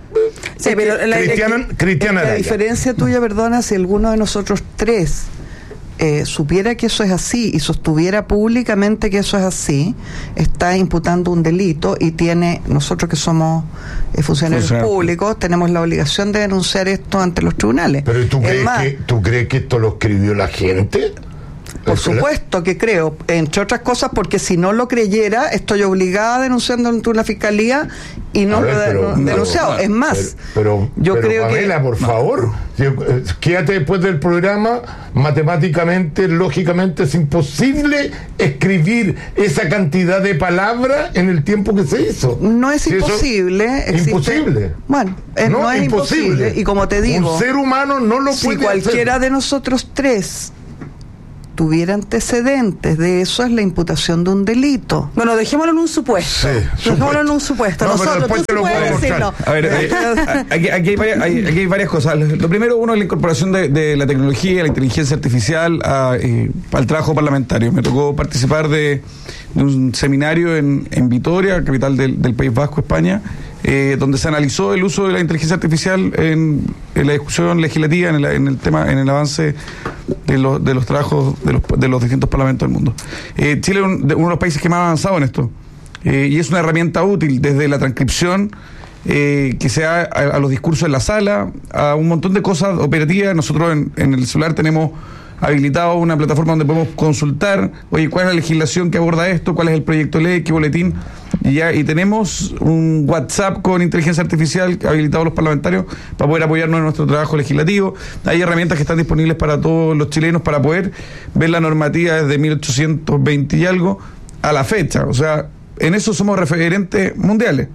Sí, pero Cristiana la diferencia tuya, perdona, si alguno de nosotros tres supiera que eso es así y sostuviera públicamente que eso es así, está imputando un delito y nosotros que somos funcionarios públicos, tenemos la obligación de denunciar esto ante los tribunales. Pero ¿tú crees que esto lo escribió la gente? Por supuesto que creo, entre otras cosas porque si no lo creyera, estoy obligada a denunciarlo ante una fiscalía y no lo he denunciado. Es más, yo creo Pamela, que... por favor, quédate después del programa. Matemáticamente, lógicamente es imposible escribir esa cantidad de palabras en el tiempo que se hizo. No es imposible. Imposible. Bueno, no es imposible. Y como te digo, un ser humano no lo puede hacer. Si cualquiera de nosotros tres tuviera antecedentes de eso, es la imputación de un delito. Bueno, dejémoslo en un supuesto. Dejémoslo en un supuesto. No, nosotros, tú puedes decirlo. A ver, aquí hay varias cosas. Lo primero, uno es la incorporación de la tecnología, la inteligencia artificial al trabajo parlamentario. Me tocó participar de un seminario en Vitoria, capital del País Vasco, España, donde se analizó el uso de la inteligencia artificial en la discusión legislativa, en el avance de los trabajos de los distintos parlamentos del mundo. Chile es uno de los países que más ha avanzado en esto, y es una herramienta útil desde la transcripción que se da a los discursos en la sala, a un montón de cosas operativas. Nosotros en el celular tenemos habilitado una plataforma donde podemos consultar, oye, cuál es la legislación que aborda esto, cuál es el proyecto de ley, qué boletín, y tenemos un WhatsApp con inteligencia artificial habilitado a los parlamentarios para poder apoyarnos en nuestro trabajo legislativo. Hay herramientas que están disponibles para todos los chilenos para poder ver la normativa desde 1820 y algo a la fecha. O sea, en eso somos referentes mundiales.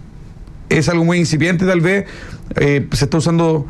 Es algo muy incipiente tal vez, se está usando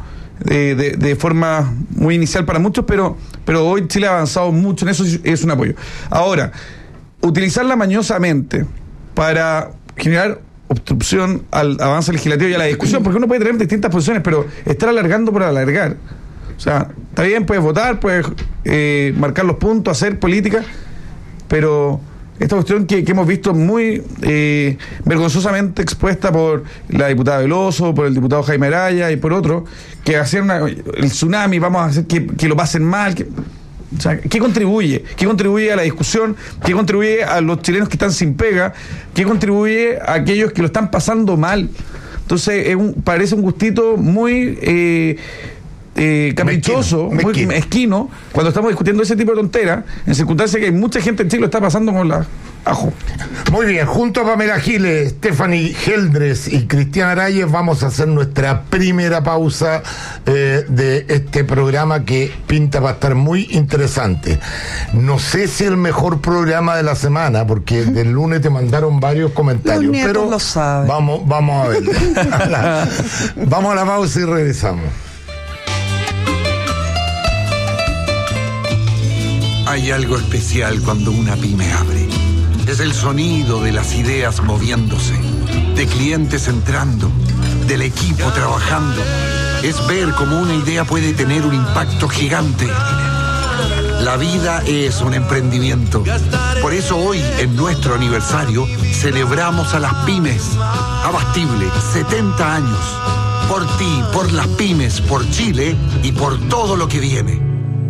de forma muy inicial para muchos, pero hoy Chile ha avanzado mucho en eso, es un apoyo. Ahora, utilizarla mañosamente para generar obstrucción al avance legislativo y a la discusión, porque uno puede tener distintas posiciones, pero estar alargando por alargar. O sea, está bien, puedes votar, puedes marcar los puntos, hacer política, pero esta cuestión que hemos visto muy vergonzosamente expuesta por la diputada Veloso, por el diputado Jaime Araya y por otros, que hacían el tsunami, vamos a hacer que lo pasen mal. O sea, ¿qué contribuye? ¿Qué contribuye a la discusión? ¿Qué contribuye a los chilenos que están sin pega? ¿Qué contribuye a aquellos que lo están pasando mal? Entonces, parece un gustito muy caprichoso, muy mezquino, cuando estamos discutiendo ese tipo de tonteras, en circunstancias que hay mucha gente en Chile lo está pasando con la ajo. Muy bien, junto a Pamela Giles, Stephanie Geldres y Cristian Arayes vamos a hacer nuestra primera pausa de este programa que pinta para estar muy interesante. No sé si el mejor programa de la semana, porque del lunes te mandaron varios comentarios, los nietos pero lo saben. Vamos a ver. Vamos a la pausa y regresamos. Hay algo especial cuando una pyme abre. Es el sonido de las ideas moviéndose, de clientes entrando, del equipo trabajando. Es ver cómo una idea puede tener un impacto gigante. La vida es un emprendimiento. Por eso hoy, en nuestro aniversario, celebramos a las pymes. Abastible, 70 años. Por ti, por las pymes, por Chile y por todo lo que viene.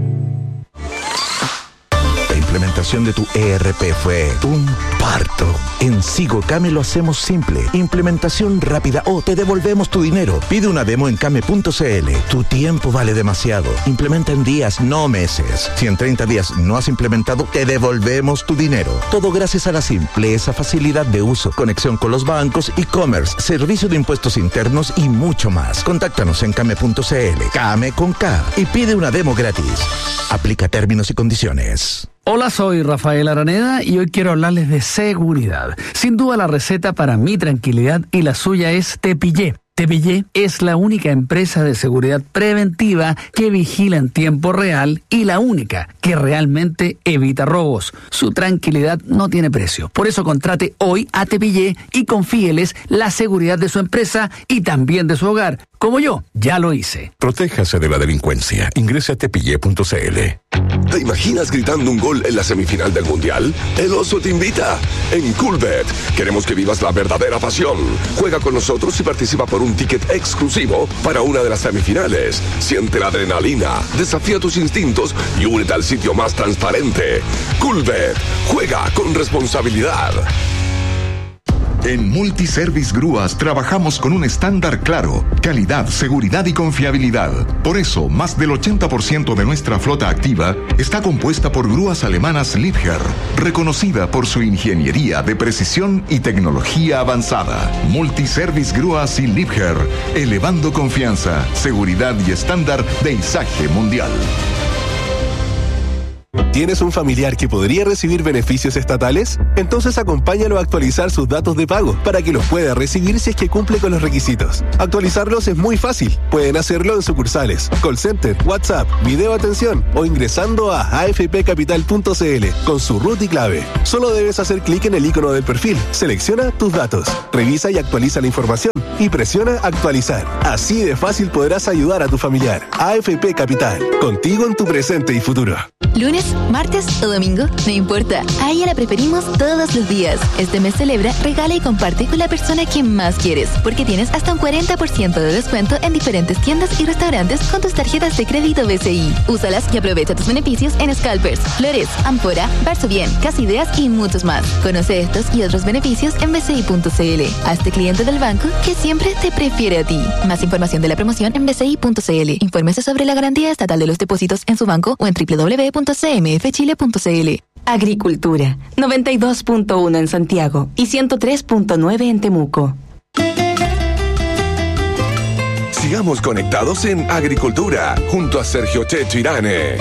La implementación de tu ERP fue un parto. En Sigocame lo hacemos simple. Implementación rápida o te devolvemos tu dinero. Pide una demo en came.cl. Tu tiempo vale demasiado. Implementa en días, no meses. Si en 30 días no has implementado, te devolvemos tu dinero. Todo gracias a la simpleza, facilidad de uso, conexión con los bancos, e-commerce, servicio de impuestos internos y mucho más. Contáctanos en came.cl. Came con K. Y pide una demo gratis. Aplica términos y condiciones. Hola, soy Rafael Araneda y hoy quiero hablarles de seguridad. Sin duda la receta para mi tranquilidad y la suya es Tepillé. Tepillé es la única empresa de seguridad preventiva que vigila en tiempo real y la única que realmente evita robos. Su tranquilidad no tiene precio. Por eso contrate hoy a Tepillé y confíeles la seguridad de su empresa y también de su hogar. como yo, ya lo hice. Protéjase de la delincuencia. Ingrese a tepille.cl. ¿Te imaginas gritando un gol en la semifinal del Mundial? El Oso te invita. En Coolbet queremos que vivas la verdadera pasión. Juega con nosotros y participa por un ticket exclusivo para una de las semifinales. Siente la adrenalina, desafía tus instintos y únete al sitio más transparente. Coolbet. Juega con responsabilidad. En Multiservice Grúas trabajamos con un estándar claro, calidad, seguridad y confiabilidad. Por eso, más del 80% de nuestra flota activa está compuesta por grúas alemanas Liebherr, reconocida por su ingeniería de precisión y tecnología avanzada. Multiservice Grúas y Liebherr, elevando confianza, seguridad y estándar de izaje mundial. ¿Tienes un familiar que podría recibir beneficios estatales? Entonces acompáñalo a actualizar sus datos de pago para que los pueda recibir si es que cumple con los requisitos. Actualizarlos es muy fácil. Pueden hacerlo en sucursales, call center, WhatsApp, video atención o ingresando a afpcapital.cl con su root y clave. Solo debes hacer clic en el icono del perfil, selecciona tus datos, revisa y actualiza la información y presiona actualizar. Así de fácil podrás ayudar a tu familiar. AFP Capital, contigo en tu presente y futuro. Lunes, martes o domingo, no importa. A ella la preferimos todos los días. Este mes celebra, regala y comparte con la persona que más quieres, porque tienes hasta un 40% de descuento en diferentes tiendas y restaurantes con tus tarjetas de crédito BCI. Úsalas y aprovecha tus beneficios en Scalpers, Flores, Amphora, Barso Bien, Casa Ideas y muchos más. Conoce estos y otros beneficios en bci.cl. Hazte cliente del banco que siempre te prefiere a ti. Más información de la promoción en bci.cl. Infórmese sobre la garantía estatal de los depósitos en su banco o en www.cmfchile.cl. Agricultura, 92.1 en Santiago y 103.9 en Temuco. Sigamos conectados en Agricultura, junto a Sergio Checho Irane.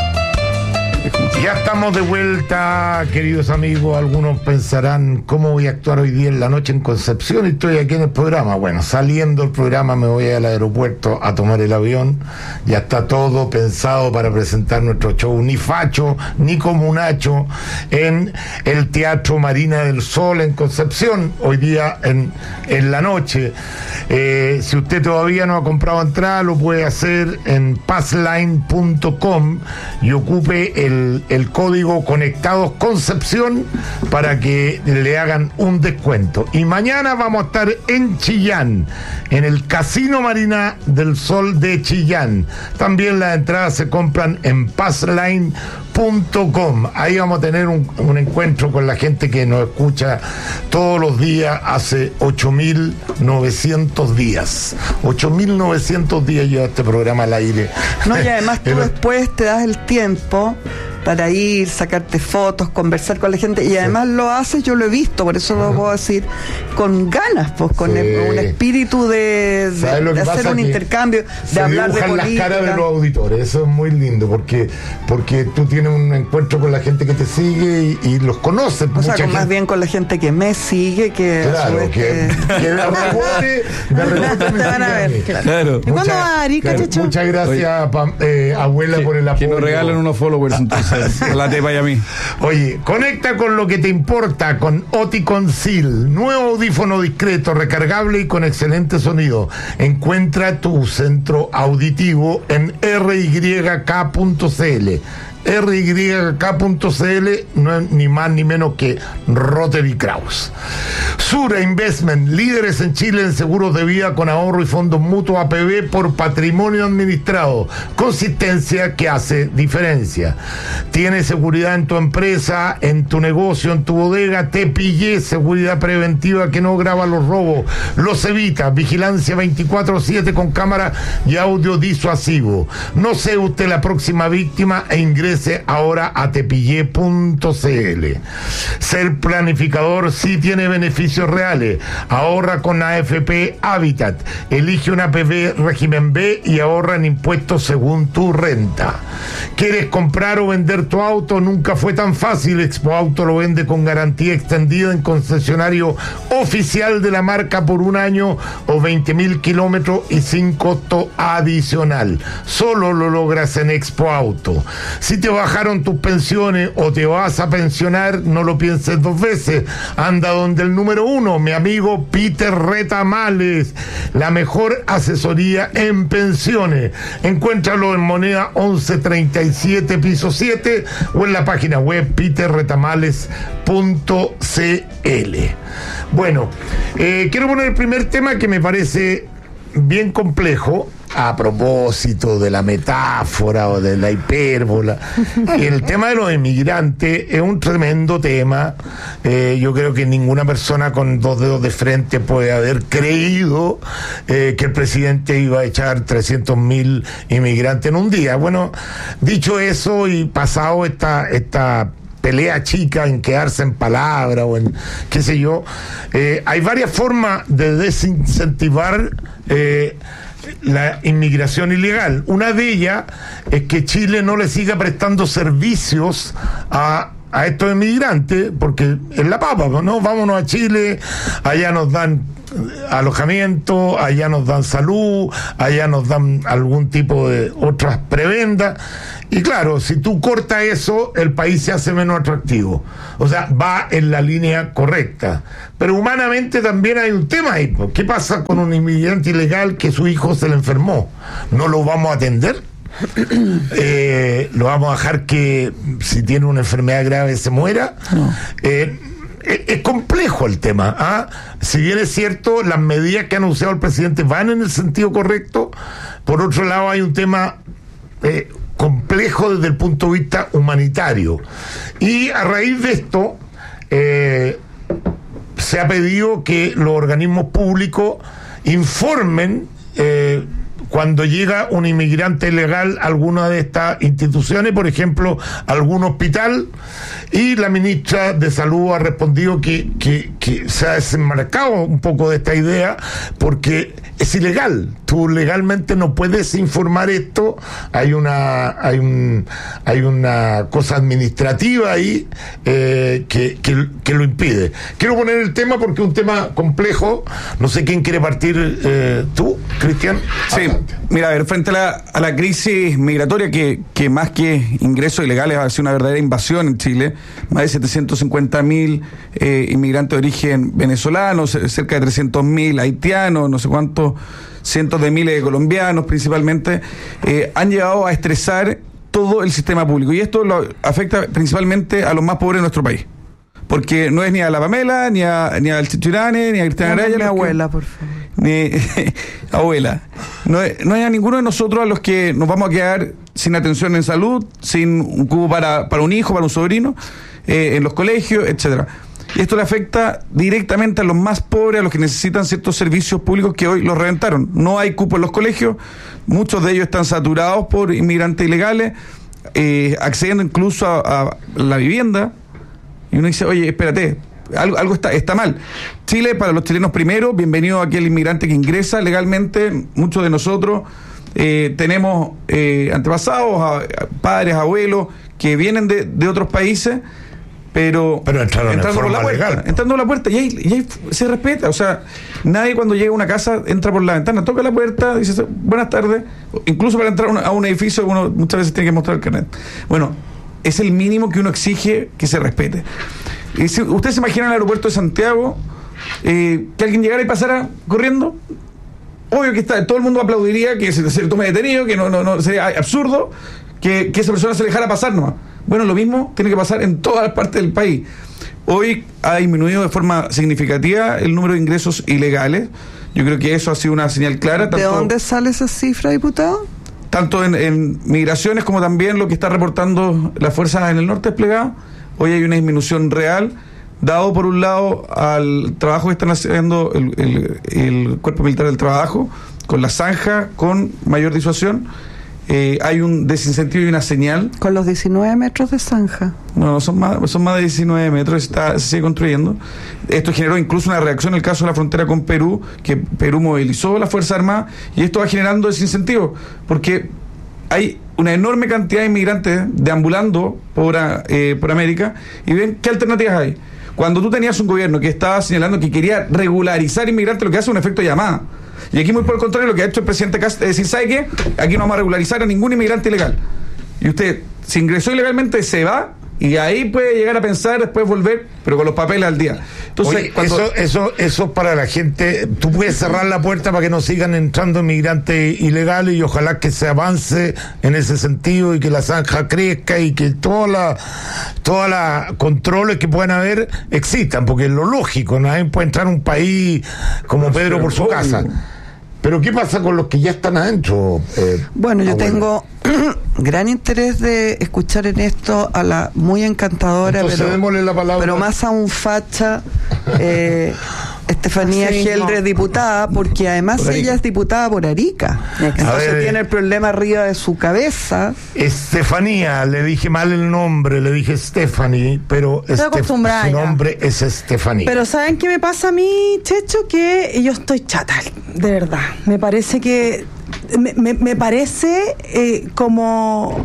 Ya estamos de vuelta, queridos amigos. Algunos pensarán, ¿cómo voy a actuar hoy día en la noche en Concepción? Y estoy aquí en el programa. Bueno, saliendo del programa me voy al aeropuerto a tomar el avión. Ya está todo pensado para presentar nuestro show, ni facho, ni comunacho, en el Teatro Marina del Sol en Concepción, hoy día en la noche. Si usted todavía no ha comprado entrada, lo puede hacer en passline.com y ocupe el código Conectados Concepción para que le hagan un descuento. Y mañana vamos a estar en Chillán, en el Casino Marina del Sol de Chillán. También las entradas se compran en passline.com. Ahí vamos a tener un encuentro con la gente que nos escucha todos los días hace 8.900 días. 8.900 días lleva este programa al aire. No, y además tú después te das el tiempo para ir, sacarte fotos, conversar con la gente, y además lo haces, yo lo he visto, por eso lo puedo decir, con ganas, pues, con un espíritu de hacer un intercambio, de hablar de política. Las caras de los auditores, eso es muy lindo, porque tú tienes un encuentro con la gente que te sigue y los conoces. O sea, más bien con la gente que me sigue, que claro, que de rebote te van a ver. Claro. ¿Y cuándo va Arica, Checho? Muchas gracias, abuela, por el apoyo. Que nos regalen unos followers, entonces. La tepa y a mí. Oye, conecta con lo que te importa con Oticon-Seal, nuevo audífono discreto, recargable y con excelente sonido. Encuentra tu centro auditivo en ryk.cl. ryk.cl, no es ni más ni menos que Rotary Kraus. Sura Investment, líderes en Chile en seguros de vida con ahorro y fondos mutuos APB por patrimonio administrado. Consistencia que hace diferencia. Tienes seguridad en tu empresa, en tu negocio, en tu bodega. Te pillé, seguridad preventiva que no graba los robos, los evita. Vigilancia 24/7 con cámara y audio disuasivo. No sea usted la próxima víctima e ingrese ahora a tepille.cl. Ser planificador sí tiene beneficios reales. Ahorra con AFP Habitat. Elige una APB régimen B y ahorra en impuestos según tu renta. ¿Quieres comprar o vender tu auto? Nunca fue tan fácil. Expo Auto lo vende con garantía extendida en concesionario oficial de la marca por un año o 20.000 kilómetros y sin costo adicional. Solo lo logras en Expo Auto. Si te bajaron tus pensiones o te vas a pensionar, no lo pienses dos veces. Anda donde el número 1, mi amigo Peter Retamales, la mejor asesoría en pensiones. Encuéntralo en Moneda 1137, piso 7, o en la página web peterretamales.cl. Bueno, quiero poner el primer tema que me parece bien complejo, a propósito de la metáfora o de la hipérbola. El tema de los inmigrantes es un tremendo tema. Yo creo que ninguna persona con dos dedos de frente puede haber creído que el presidente iba a echar 300.000 inmigrantes en un día. Bueno, dicho eso y pasado esta pelea chica en quedarse en palabra o en qué sé yo, hay varias formas de desincentivar la inmigración ilegal. Una de ellas es que Chile no le siga prestando servicios a estos inmigrantes, porque es la papa, ¿no? Vámonos a Chile, allá nos dan alojamiento, allá nos dan salud, allá nos dan algún tipo de otras prebendas, y claro, si tú cortas eso, el país se hace menos atractivo. O sea, va en la línea correcta. Pero humanamente también hay un tema ahí. ¿Qué pasa con un inmigrante ilegal que su hijo se le enfermó? ¿No lo vamos a atender? ¿Lo vamos a dejar que si tiene una enfermedad grave se muera? No. Es complejo el tema, ¿ah? Si bien es cierto, las medidas que ha anunciado el presidente van en el sentido correcto, por otro lado hay un tema complejo desde el punto de vista humanitario. Y a raíz de esto se ha pedido que los organismos públicos informen cuando llega un inmigrante ilegal a alguna de estas instituciones, por ejemplo, algún hospital, y la ministra de Salud ha respondido que se ha desenmarcado un poco de esta idea porque es ilegal. Tú legalmente no puedes informar esto. Hay una cosa administrativa ahí que lo impide. Quiero poner el tema porque es un tema complejo. No sé quién quiere partir. ¿Tú, Cristian? Sí. Mira, a ver, frente a la crisis migratoria que más que ingresos ilegales ha sido una verdadera invasión en Chile, más de 750.000 inmigrantes de origen venezolano, cerca de 300.000 haitianos, no sé cuántos cientos de miles de colombianos principalmente, han llegado a estresar todo el sistema público, y esto lo afecta principalmente a los más pobres de nuestro país. Porque no es ni a la Pamela, ni al Chichurane, ni a Cristian Araya. Mi abuela, por favor. Abuela. No hay a ninguno de nosotros a los que nos vamos a quedar sin atención en salud, sin un cubo para un hijo, para un sobrino, en los colegios, etcétera. Y esto le afecta directamente a los más pobres, a los que necesitan ciertos servicios públicos que hoy los reventaron. No hay cupo en los colegios, muchos de ellos están saturados por inmigrantes ilegales, accediendo incluso a la vivienda. Y uno dice, oye, espérate, algo está mal. Chile, para los chilenos primero, bienvenido a aquel inmigrante que ingresa legalmente. Muchos de nosotros tenemos antepasados, padres, abuelos, que vienen de otros países, pero entrando por la puerta, legal, entrando por la puerta, y ahí se respeta. O sea, nadie cuando llega a una casa entra por la ventana, toca la puerta, dice buenas tardes. Incluso para entrar a un edificio uno muchas veces tiene que mostrar el carnet. Bueno, es el mínimo que uno exige que se respete. Y si usted se imagina en el aeropuerto de Santiago, que alguien llegara y pasara corriendo, obvio que todo el mundo aplaudiría que se le tome detenido, que no sería absurdo que esa persona se dejara pasar nomás. Bueno, lo mismo tiene que pasar en todas las partes del país. Hoy ha disminuido de forma significativa el número de ingresos ilegales. Yo creo que eso ha sido una señal clara. ¿De dónde sale esa cifra, diputado? Tanto en migraciones como también lo que está reportando las fuerzas en el norte desplegadas. Hoy hay una disminución real, dado por un lado al trabajo que están haciendo el Cuerpo Militar del Trabajo, con la zanja, con mayor disuasión. Hay un desincentivo y una señal. Con los 19 metros de zanja. No, son más de 19 metros, se sigue construyendo. Esto generó incluso una reacción en el caso de la frontera con Perú, que Perú movilizó las Fuerzas Armadas, y esto va generando desincentivo, porque hay una enorme cantidad de inmigrantes deambulando por América, y ven qué alternativas hay. Cuando tú tenías un gobierno que estaba señalando que quería regularizar inmigrantes, lo que hace es un efecto llamada. Y aquí, muy por el contrario, lo que ha hecho el presidente Kast es decir, ¿sabe qué? Aquí no vamos a regularizar a ningún inmigrante ilegal. y usted, si ingresó ilegalmente, se va, y ahí puede llegar a pensar después volver, pero con los papeles al día. Entonces, oye, eso para la gente. Tú puedes cerrar la puerta para que no sigan entrando inmigrantes ilegales, y ojalá que se avance en ese sentido y que la zanja crezca y que todas las controles que puedan haber existan, porque es lo lógico. Nadie puede entrar a un país como Pedro por su casa. Pero ¿qué pasa con los que ya están adentro? Bueno, yo tengo gran interés de escuchar en esto a la muy encantadora, démosle la palabra, pero más aún facha, Estefanía Geldres, diputada, porque además ella es diputada por Arica. Entonces tiene el problema arriba de su cabeza. Estefanía, le dije mal el nombre, le dije Stephanie, pero su nombre es Estefanía. Pero ¿saben qué me pasa a mí, Checho? Que yo estoy chata, de verdad. Me parece que me parece como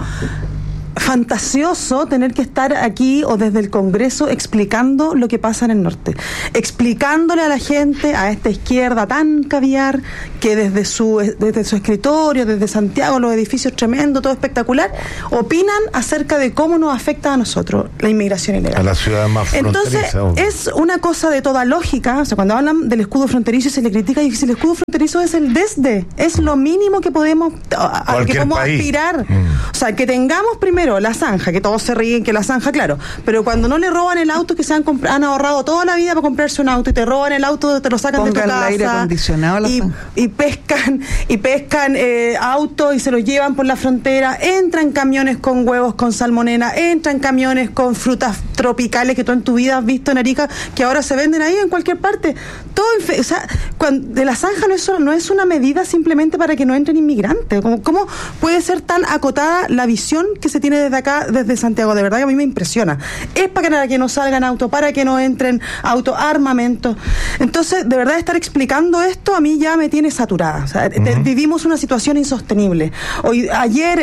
fantasioso tener que estar aquí o desde el Congreso explicando lo que pasa en el norte, explicándole a la gente, a esta izquierda tan caviar, que desde su escritorio, desde Santiago, los edificios tremendos, todo espectacular, opinan acerca de cómo nos afecta a nosotros la inmigración ilegal. A la ciudad más fronteriza. Entonces, es una cosa de toda lógica. O sea, cuando hablan del escudo fronterizo y se le critica, y si el escudo fronterizo es el desde, es lo mínimo que podemos aspirar. O sea, que tengamos primero la zanja, que todos se ríen que la zanja, claro, pero cuando no le roban el auto, que se han ahorrado toda la vida para comprarse un auto, y te roban el auto, te lo sacan de tu casa, el aire acondicionado y pescan autos y se los llevan por la frontera, entran camiones con huevos con salmonela, entran camiones con frutas tropicales que tú en tu vida has visto en Arica, que ahora se venden ahí en cualquier parte. Todo o sea, de la zanja no es una medida simplemente para que no entren inmigrantes. ¿Cómo puede ser tan acotada la visión que se tiene desde acá, desde Santiago? De verdad que a mí me impresiona. Es para que no salgan autos, para que no entren autos, armamento. Entonces, de verdad, estar explicando esto a mí ya me tiene saturada. O sea, vivimos una situación insostenible. Ayer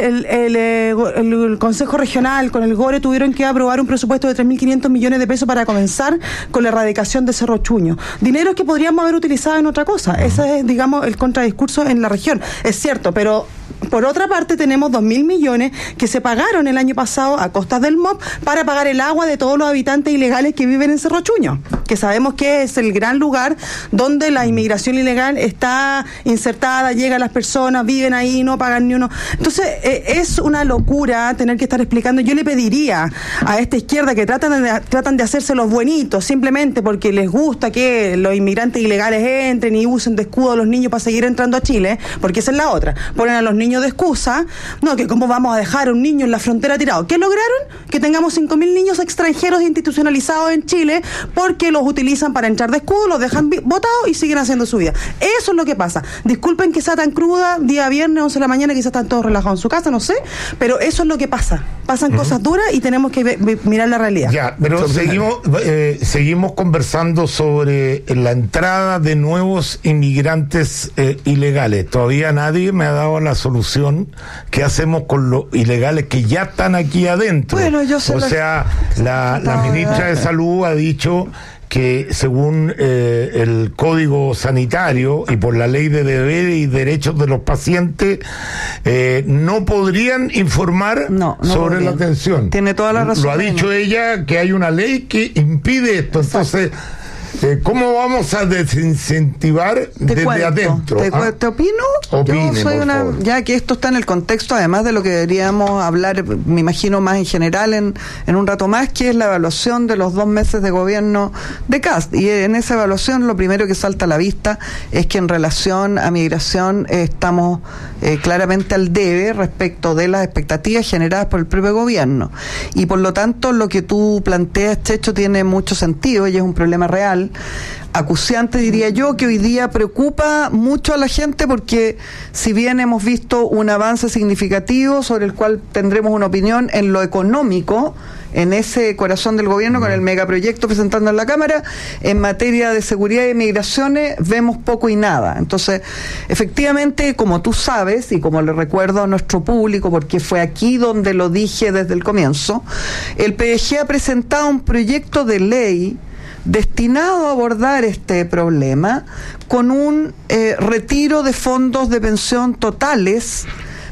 el Consejo Regional con el GORE tuvieron que aprobar un presupuesto de 3.500 millones de pesos para comenzar con la erradicación de Cerro Chuño. Dineros que podríamos haber utilizado en otra cosa. Ese es, digamos, el contradiscurso en la región. Es cierto, pero por otra parte tenemos 2.000 millones que se pagaron el año pasado a costas del MOP para pagar el agua de todos los habitantes ilegales que viven en Cerro Chuño, que sabemos que es el gran lugar donde la inmigración ilegal está insertada, llegan las personas, viven ahí, no pagan ni uno. Entonces es una locura tener que estar explicando. Yo le pediría a esta izquierda que tratan de hacerse los buenitos simplemente porque les gusta que los inmigrantes ilegales entren y usen de escudo a los niños para seguir entrando a Chile, porque esa es la otra. Ponen a los niños de excusa, no, que cómo vamos a dejar a un niño en la frontera tirado. ¿Qué lograron? Que tengamos 5.000 niños extranjeros institucionalizados en Chile porque los utilizan para entrar de escudo, los dejan botados y siguen haciendo su vida. Eso es lo que pasa. Disculpen que sea tan cruda, día viernes, 11 de la mañana, quizás están todos relajados en su casa, no sé, pero eso es lo que pasa. Pasan cosas duras y tenemos que mirar la realidad. Ya, pero seguimos conversando sobre la entrada de nuevos inmigrantes ilegales. Todavía nadie me ha dado la solución. ¿Qué hacemos con los ilegales que ya están aquí adentro? Bueno, la ministra de Salud ha dicho que según el Código Sanitario y por la Ley de Deberes y Derechos de los Pacientes, no podrían informar sobre la atención. Tiene toda la razón. Lo ha dicho ella, que hay una ley que impide esto. Entonces, ¿cómo vamos a desincentivar desde adentro? ¿Te opino? Opine, yo soy ya que esto está en el contexto, además de lo que deberíamos hablar, me imagino, más en general en un rato más, que es la evaluación de los 2 meses de gobierno de Kast. Y en esa evaluación lo primero que salta a la vista es que en relación a migración estamos claramente al debe respecto de las expectativas generadas por el propio gobierno. Y por lo tanto lo que tú planteas, Checho, tiene mucho sentido y es un problema real, acuciante diría yo, que hoy día preocupa mucho a la gente, porque si bien hemos visto un avance significativo sobre el cual tendremos una opinión en lo económico, en ese corazón del gobierno con el megaproyecto presentando en la Cámara, en materia de seguridad y migraciones vemos poco y nada. Entonces, efectivamente, como tú sabes, y como le recuerdo a nuestro público, porque fue aquí donde lo dije desde el comienzo, el PDG ha presentado un proyecto de ley destinado a abordar este problema con un retiro de fondos de pensión totales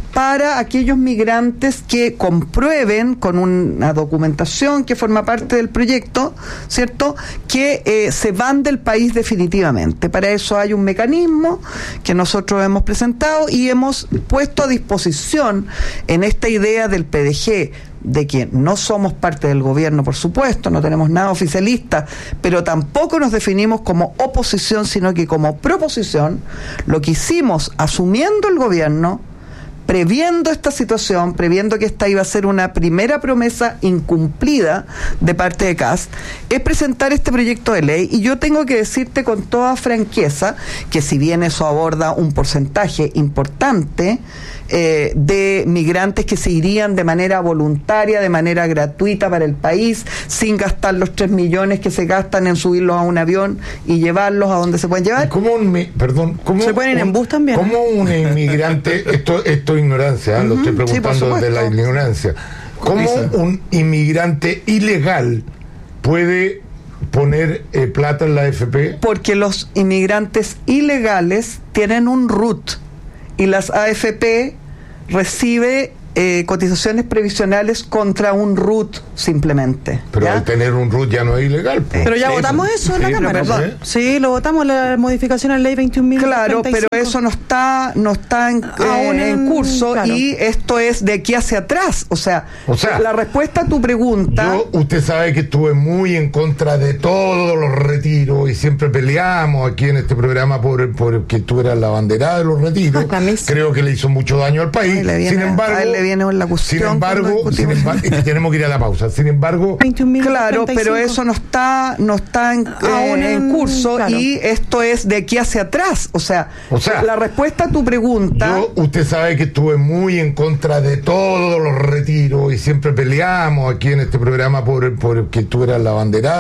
para aquellos migrantes que comprueben con una documentación que forma parte del proyecto, ¿cierto?, que se van del país definitivamente. Para eso hay un mecanismo que nosotros hemos presentado y hemos puesto a disposición en esta idea del PDG, de que no somos parte del gobierno, por supuesto, no tenemos nada oficialista, pero tampoco nos definimos como oposición, sino que como proposición. Lo que hicimos, asumiendo el gobierno, previendo esta situación, previendo que esta iba a ser una primera promesa incumplida de parte de Kast, es presentar este proyecto de ley. Y yo tengo que decirte con toda franqueza que si bien eso aborda un porcentaje importante de migrantes que se irían de manera voluntaria, de manera gratuita para el país, sin gastar los 3 millones que se gastan en subirlos a un avión y llevarlos a donde se pueden llevar. ¿Cómo se pueden ir en bus también? ¿Cómo un inmigrante, esto es ignorancia, lo estoy preguntando desde la ignorancia, cómo un inmigrante ilegal puede poner plata en la AFP? Porque los inmigrantes ilegales tienen un RUT y las AFP recibe cotizaciones previsionales contra un RUT simplemente. Pero ¿ya? al tener un RUT ya no es ilegal. Pero ya votamos eso en la Cámara. Sí, lo votamos, la modificación a la ley 21.035. Claro, pero eso no está en curso, claro. Y esto es de aquí hacia atrás. O sea, la respuesta a tu pregunta... Usted sabe que estuve muy en contra de todos los retiros y siempre peleamos aquí en este programa por que tú eras la banderada de los retiros. Creo que le hizo mucho daño al país. Sin embargo, tenemos que ir a la pausa. Sin embargo, claro, pero eso no está en curso, claro. Y esto es de aquí hacia atrás. O sea, la respuesta a tu pregunta... Usted sabe que estuve muy en contra de todos los retiros y siempre peleamos aquí en este programa por que tú eras la banderada